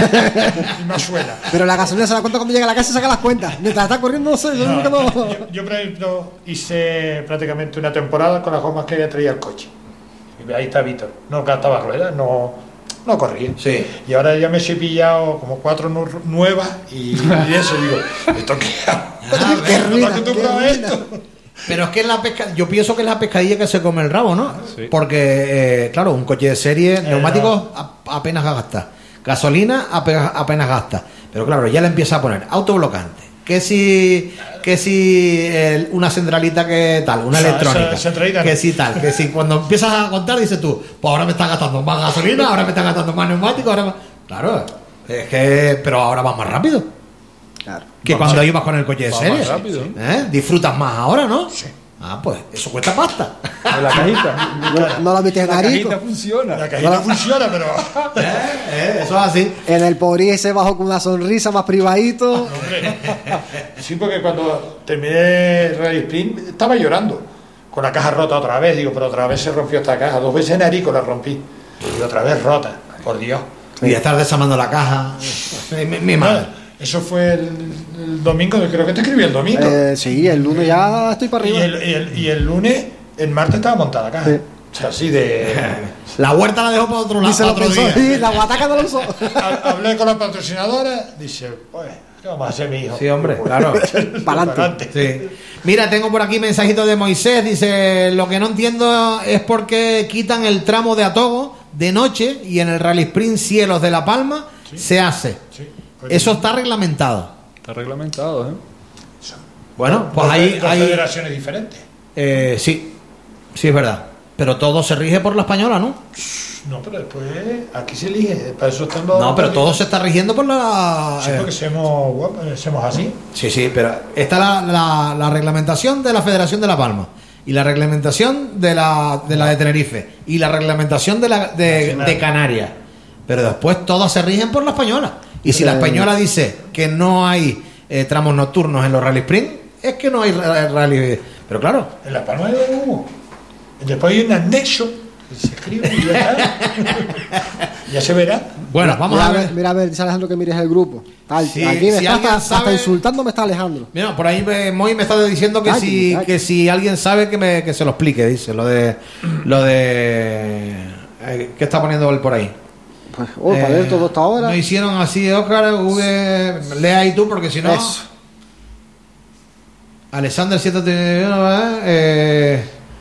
Y más suela. Pero la gasolina se la cuenta cuando llega a la casa y saca las cuentas. Mientras está corriendo, no sé, yo No, nunca no. yo, yo, por ejemplo, hice prácticamente una temporada con las gomas que ya traía el coche. Y ahí está Víctor. No gastaba ruedas, no, no corría. Sí. Y ahora ya me he pillado como cuatro nu- nuevas y, y eso digo, ¿esto qué hago? Ah, Qué No ruina, te acostumbrado qué a ruina. esto. Pero es que es la pesca... yo pienso que es la pescadilla que se come el rabo, ¿no? Sí. Porque, eh, claro, un coche de serie, neumáticos a- apenas gasta, gasolina ape- apenas gasta. Pero claro, ya le empieza a poner autoblocante. Que si, que si el- una centralita que tal, una O sea, electrónica, esa centralita que no. si tal, que si cuando empiezas a contar dices tú, pues ahora me está gastando más gasolina, ahora me está gastando más neumáticos, ahora más... Claro, es que, pero ahora vas más rápido Claro. que Vamos cuando a- ibas con el coche de va serie. más rápido. ¿Eh? Disfrutas más ahora, ¿no? Sí. Ah, pues eso cuesta pasta. En la cajita. No, no la metes en La Arico. cajita funciona. La cajita funciona, pero... ¿Eh? ¿Eh? Eso es así. En el Pobrí ese bajo con una sonrisa más privadito. Hombre, sí, porque cuando terminé el Rally Sprint estaba llorando. Con la caja rota otra vez, digo, pero otra vez se rompió esta caja. Dos veces en Arico la rompí. Y otra vez rota, por Dios. Y estar desarmando la caja. Mi, mi- mi madre. Eso fue el, el domingo, creo que te escribí el domingo. Eh, sí, el lunes ya estoy para y, arriba. el, y, el, y el lunes, el martes estaba montada la caja. Sí. O sea, así de... La huerta la dejó para otro Ni lado, se para lo otro pensó, día. sí, la guataca no lo usó. Ha- Hablé con la patrocinadora, dice, pues, ¿qué vamos a hacer, mi hijo? Sí, hombre, claro. Pa'lante. Sí. Mira, tengo por aquí mensajito de Moisés. Dice: lo que no entiendo es por qué quitan el tramo de Atogo de noche y en el Rally Sprint Cielos de La Palma se hace. Sí, pues, Eso está reglamentado. Está reglamentado, ¿eh? Bueno, pues dos- ahí dos hay. federaciones diferentes. Eh, sí, sí es verdad. Pero todo se rige por la española, ¿no? No, pero después aquí se elige, para eso están los... No, pero todo se está rigiendo por la. Sí, eh, porque somos, guapos, eh, somos así. Sí, sí, pero está la, la, la reglamentación de la Federación de La Palma y la reglamentación de la de, la de Tenerife y la reglamentación de, la, de, Nacional. de Canarias. Pero después todas se rigen por la española. Y si la Eh. española dice que no hay eh, tramos nocturnos en los Rally Sprint, es que no hay ra- rally. Pero claro, En La Palma de humo. Después hay un anexo que se escribe y ya está. Ya se verá. bueno, vamos mira, a ver. Mira a ver, dice Alejandro que mires el grupo. Tal, Sí, aquí me si está, alguien hasta, hasta sabe- insultando me está Alejandro. Mira, por ahí me, Moy me está diciendo que Ay, si ay. que si alguien sabe que me que se lo explique, dice lo de lo de eh, ¿qué está poniendo él por ahí? Pues, oh, para ver todo esto ahora. No hicieron así, Oscar, V, lee ahí tú porque si no. Eso. Alexander siete eh,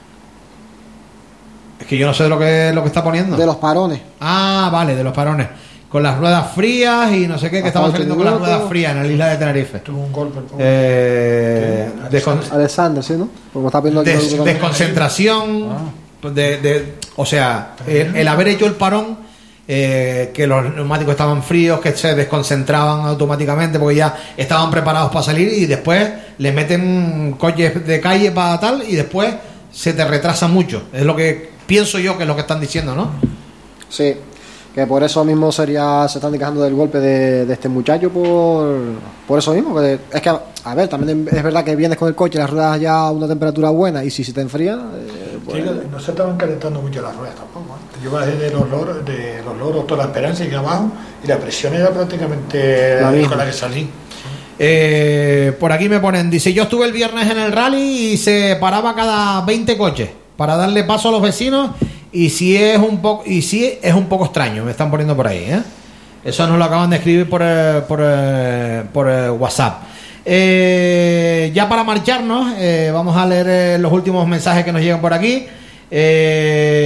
es que yo no sé de lo que lo que está poniendo. De los parones. Ah, vale, de los parones. Con las ruedas frías y no sé qué, que estamos Asfalto saliendo con las minuto. ruedas frías en la isla de Tenerife. Tuvo un golpe el pobre. Eh, descon- Alexander, ¿sí, no? Como está viendo aquí des- el grupo también. desconcentración, de, de- o sea, el, el haber hecho el parón, eh, que los neumáticos estaban fríos, que se desconcentraban automáticamente porque ya estaban preparados para salir y después le meten coches de calle para tal y después se te retrasa mucho. Es lo que pienso yo que es lo que están diciendo, ¿no? Sí, que por eso mismo sería se están quejando del golpe de, de este muchacho por, por eso mismo. Que es que, a ver, también es verdad que vienes con el coche, las ruedas ya a una temperatura buena y si se te enfrían, eh, pues, Sí, no se estaban calentando mucho las ruedas tampoco. ¿eh? Yo bajé de los loros, de los loros toda la esperanza y que abajo, y la presión era prácticamente La la misma. con la que salí. Eh, por aquí me ponen, dice, yo estuve el viernes en el rally y se paraba cada veinte coches para darle paso a los vecinos y si es un poco y si es un poco extraño, me están poniendo por ahí, ¿eh? Eso nos lo acaban de escribir por eh, por, eh, por eh, WhatsApp. Eh, ya para marcharnos, eh, vamos a leer eh, los últimos mensajes que nos llegan por aquí.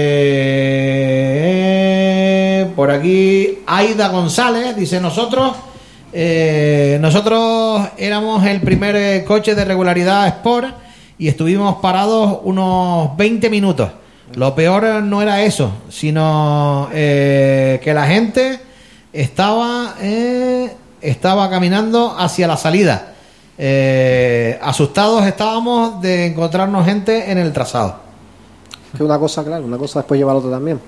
Eh, por aquí Aida González dice, nosotros Eh, nosotros éramos el primer eh, coche de regularidad Sport y estuvimos parados unos veinte minutos. Lo peor no era eso, sino eh, que la gente estaba eh, estaba caminando hacia la salida. Eh, asustados estábamos de encontrarnos gente en el trazado. Que una cosa, claro, una cosa después lleva a la otra también.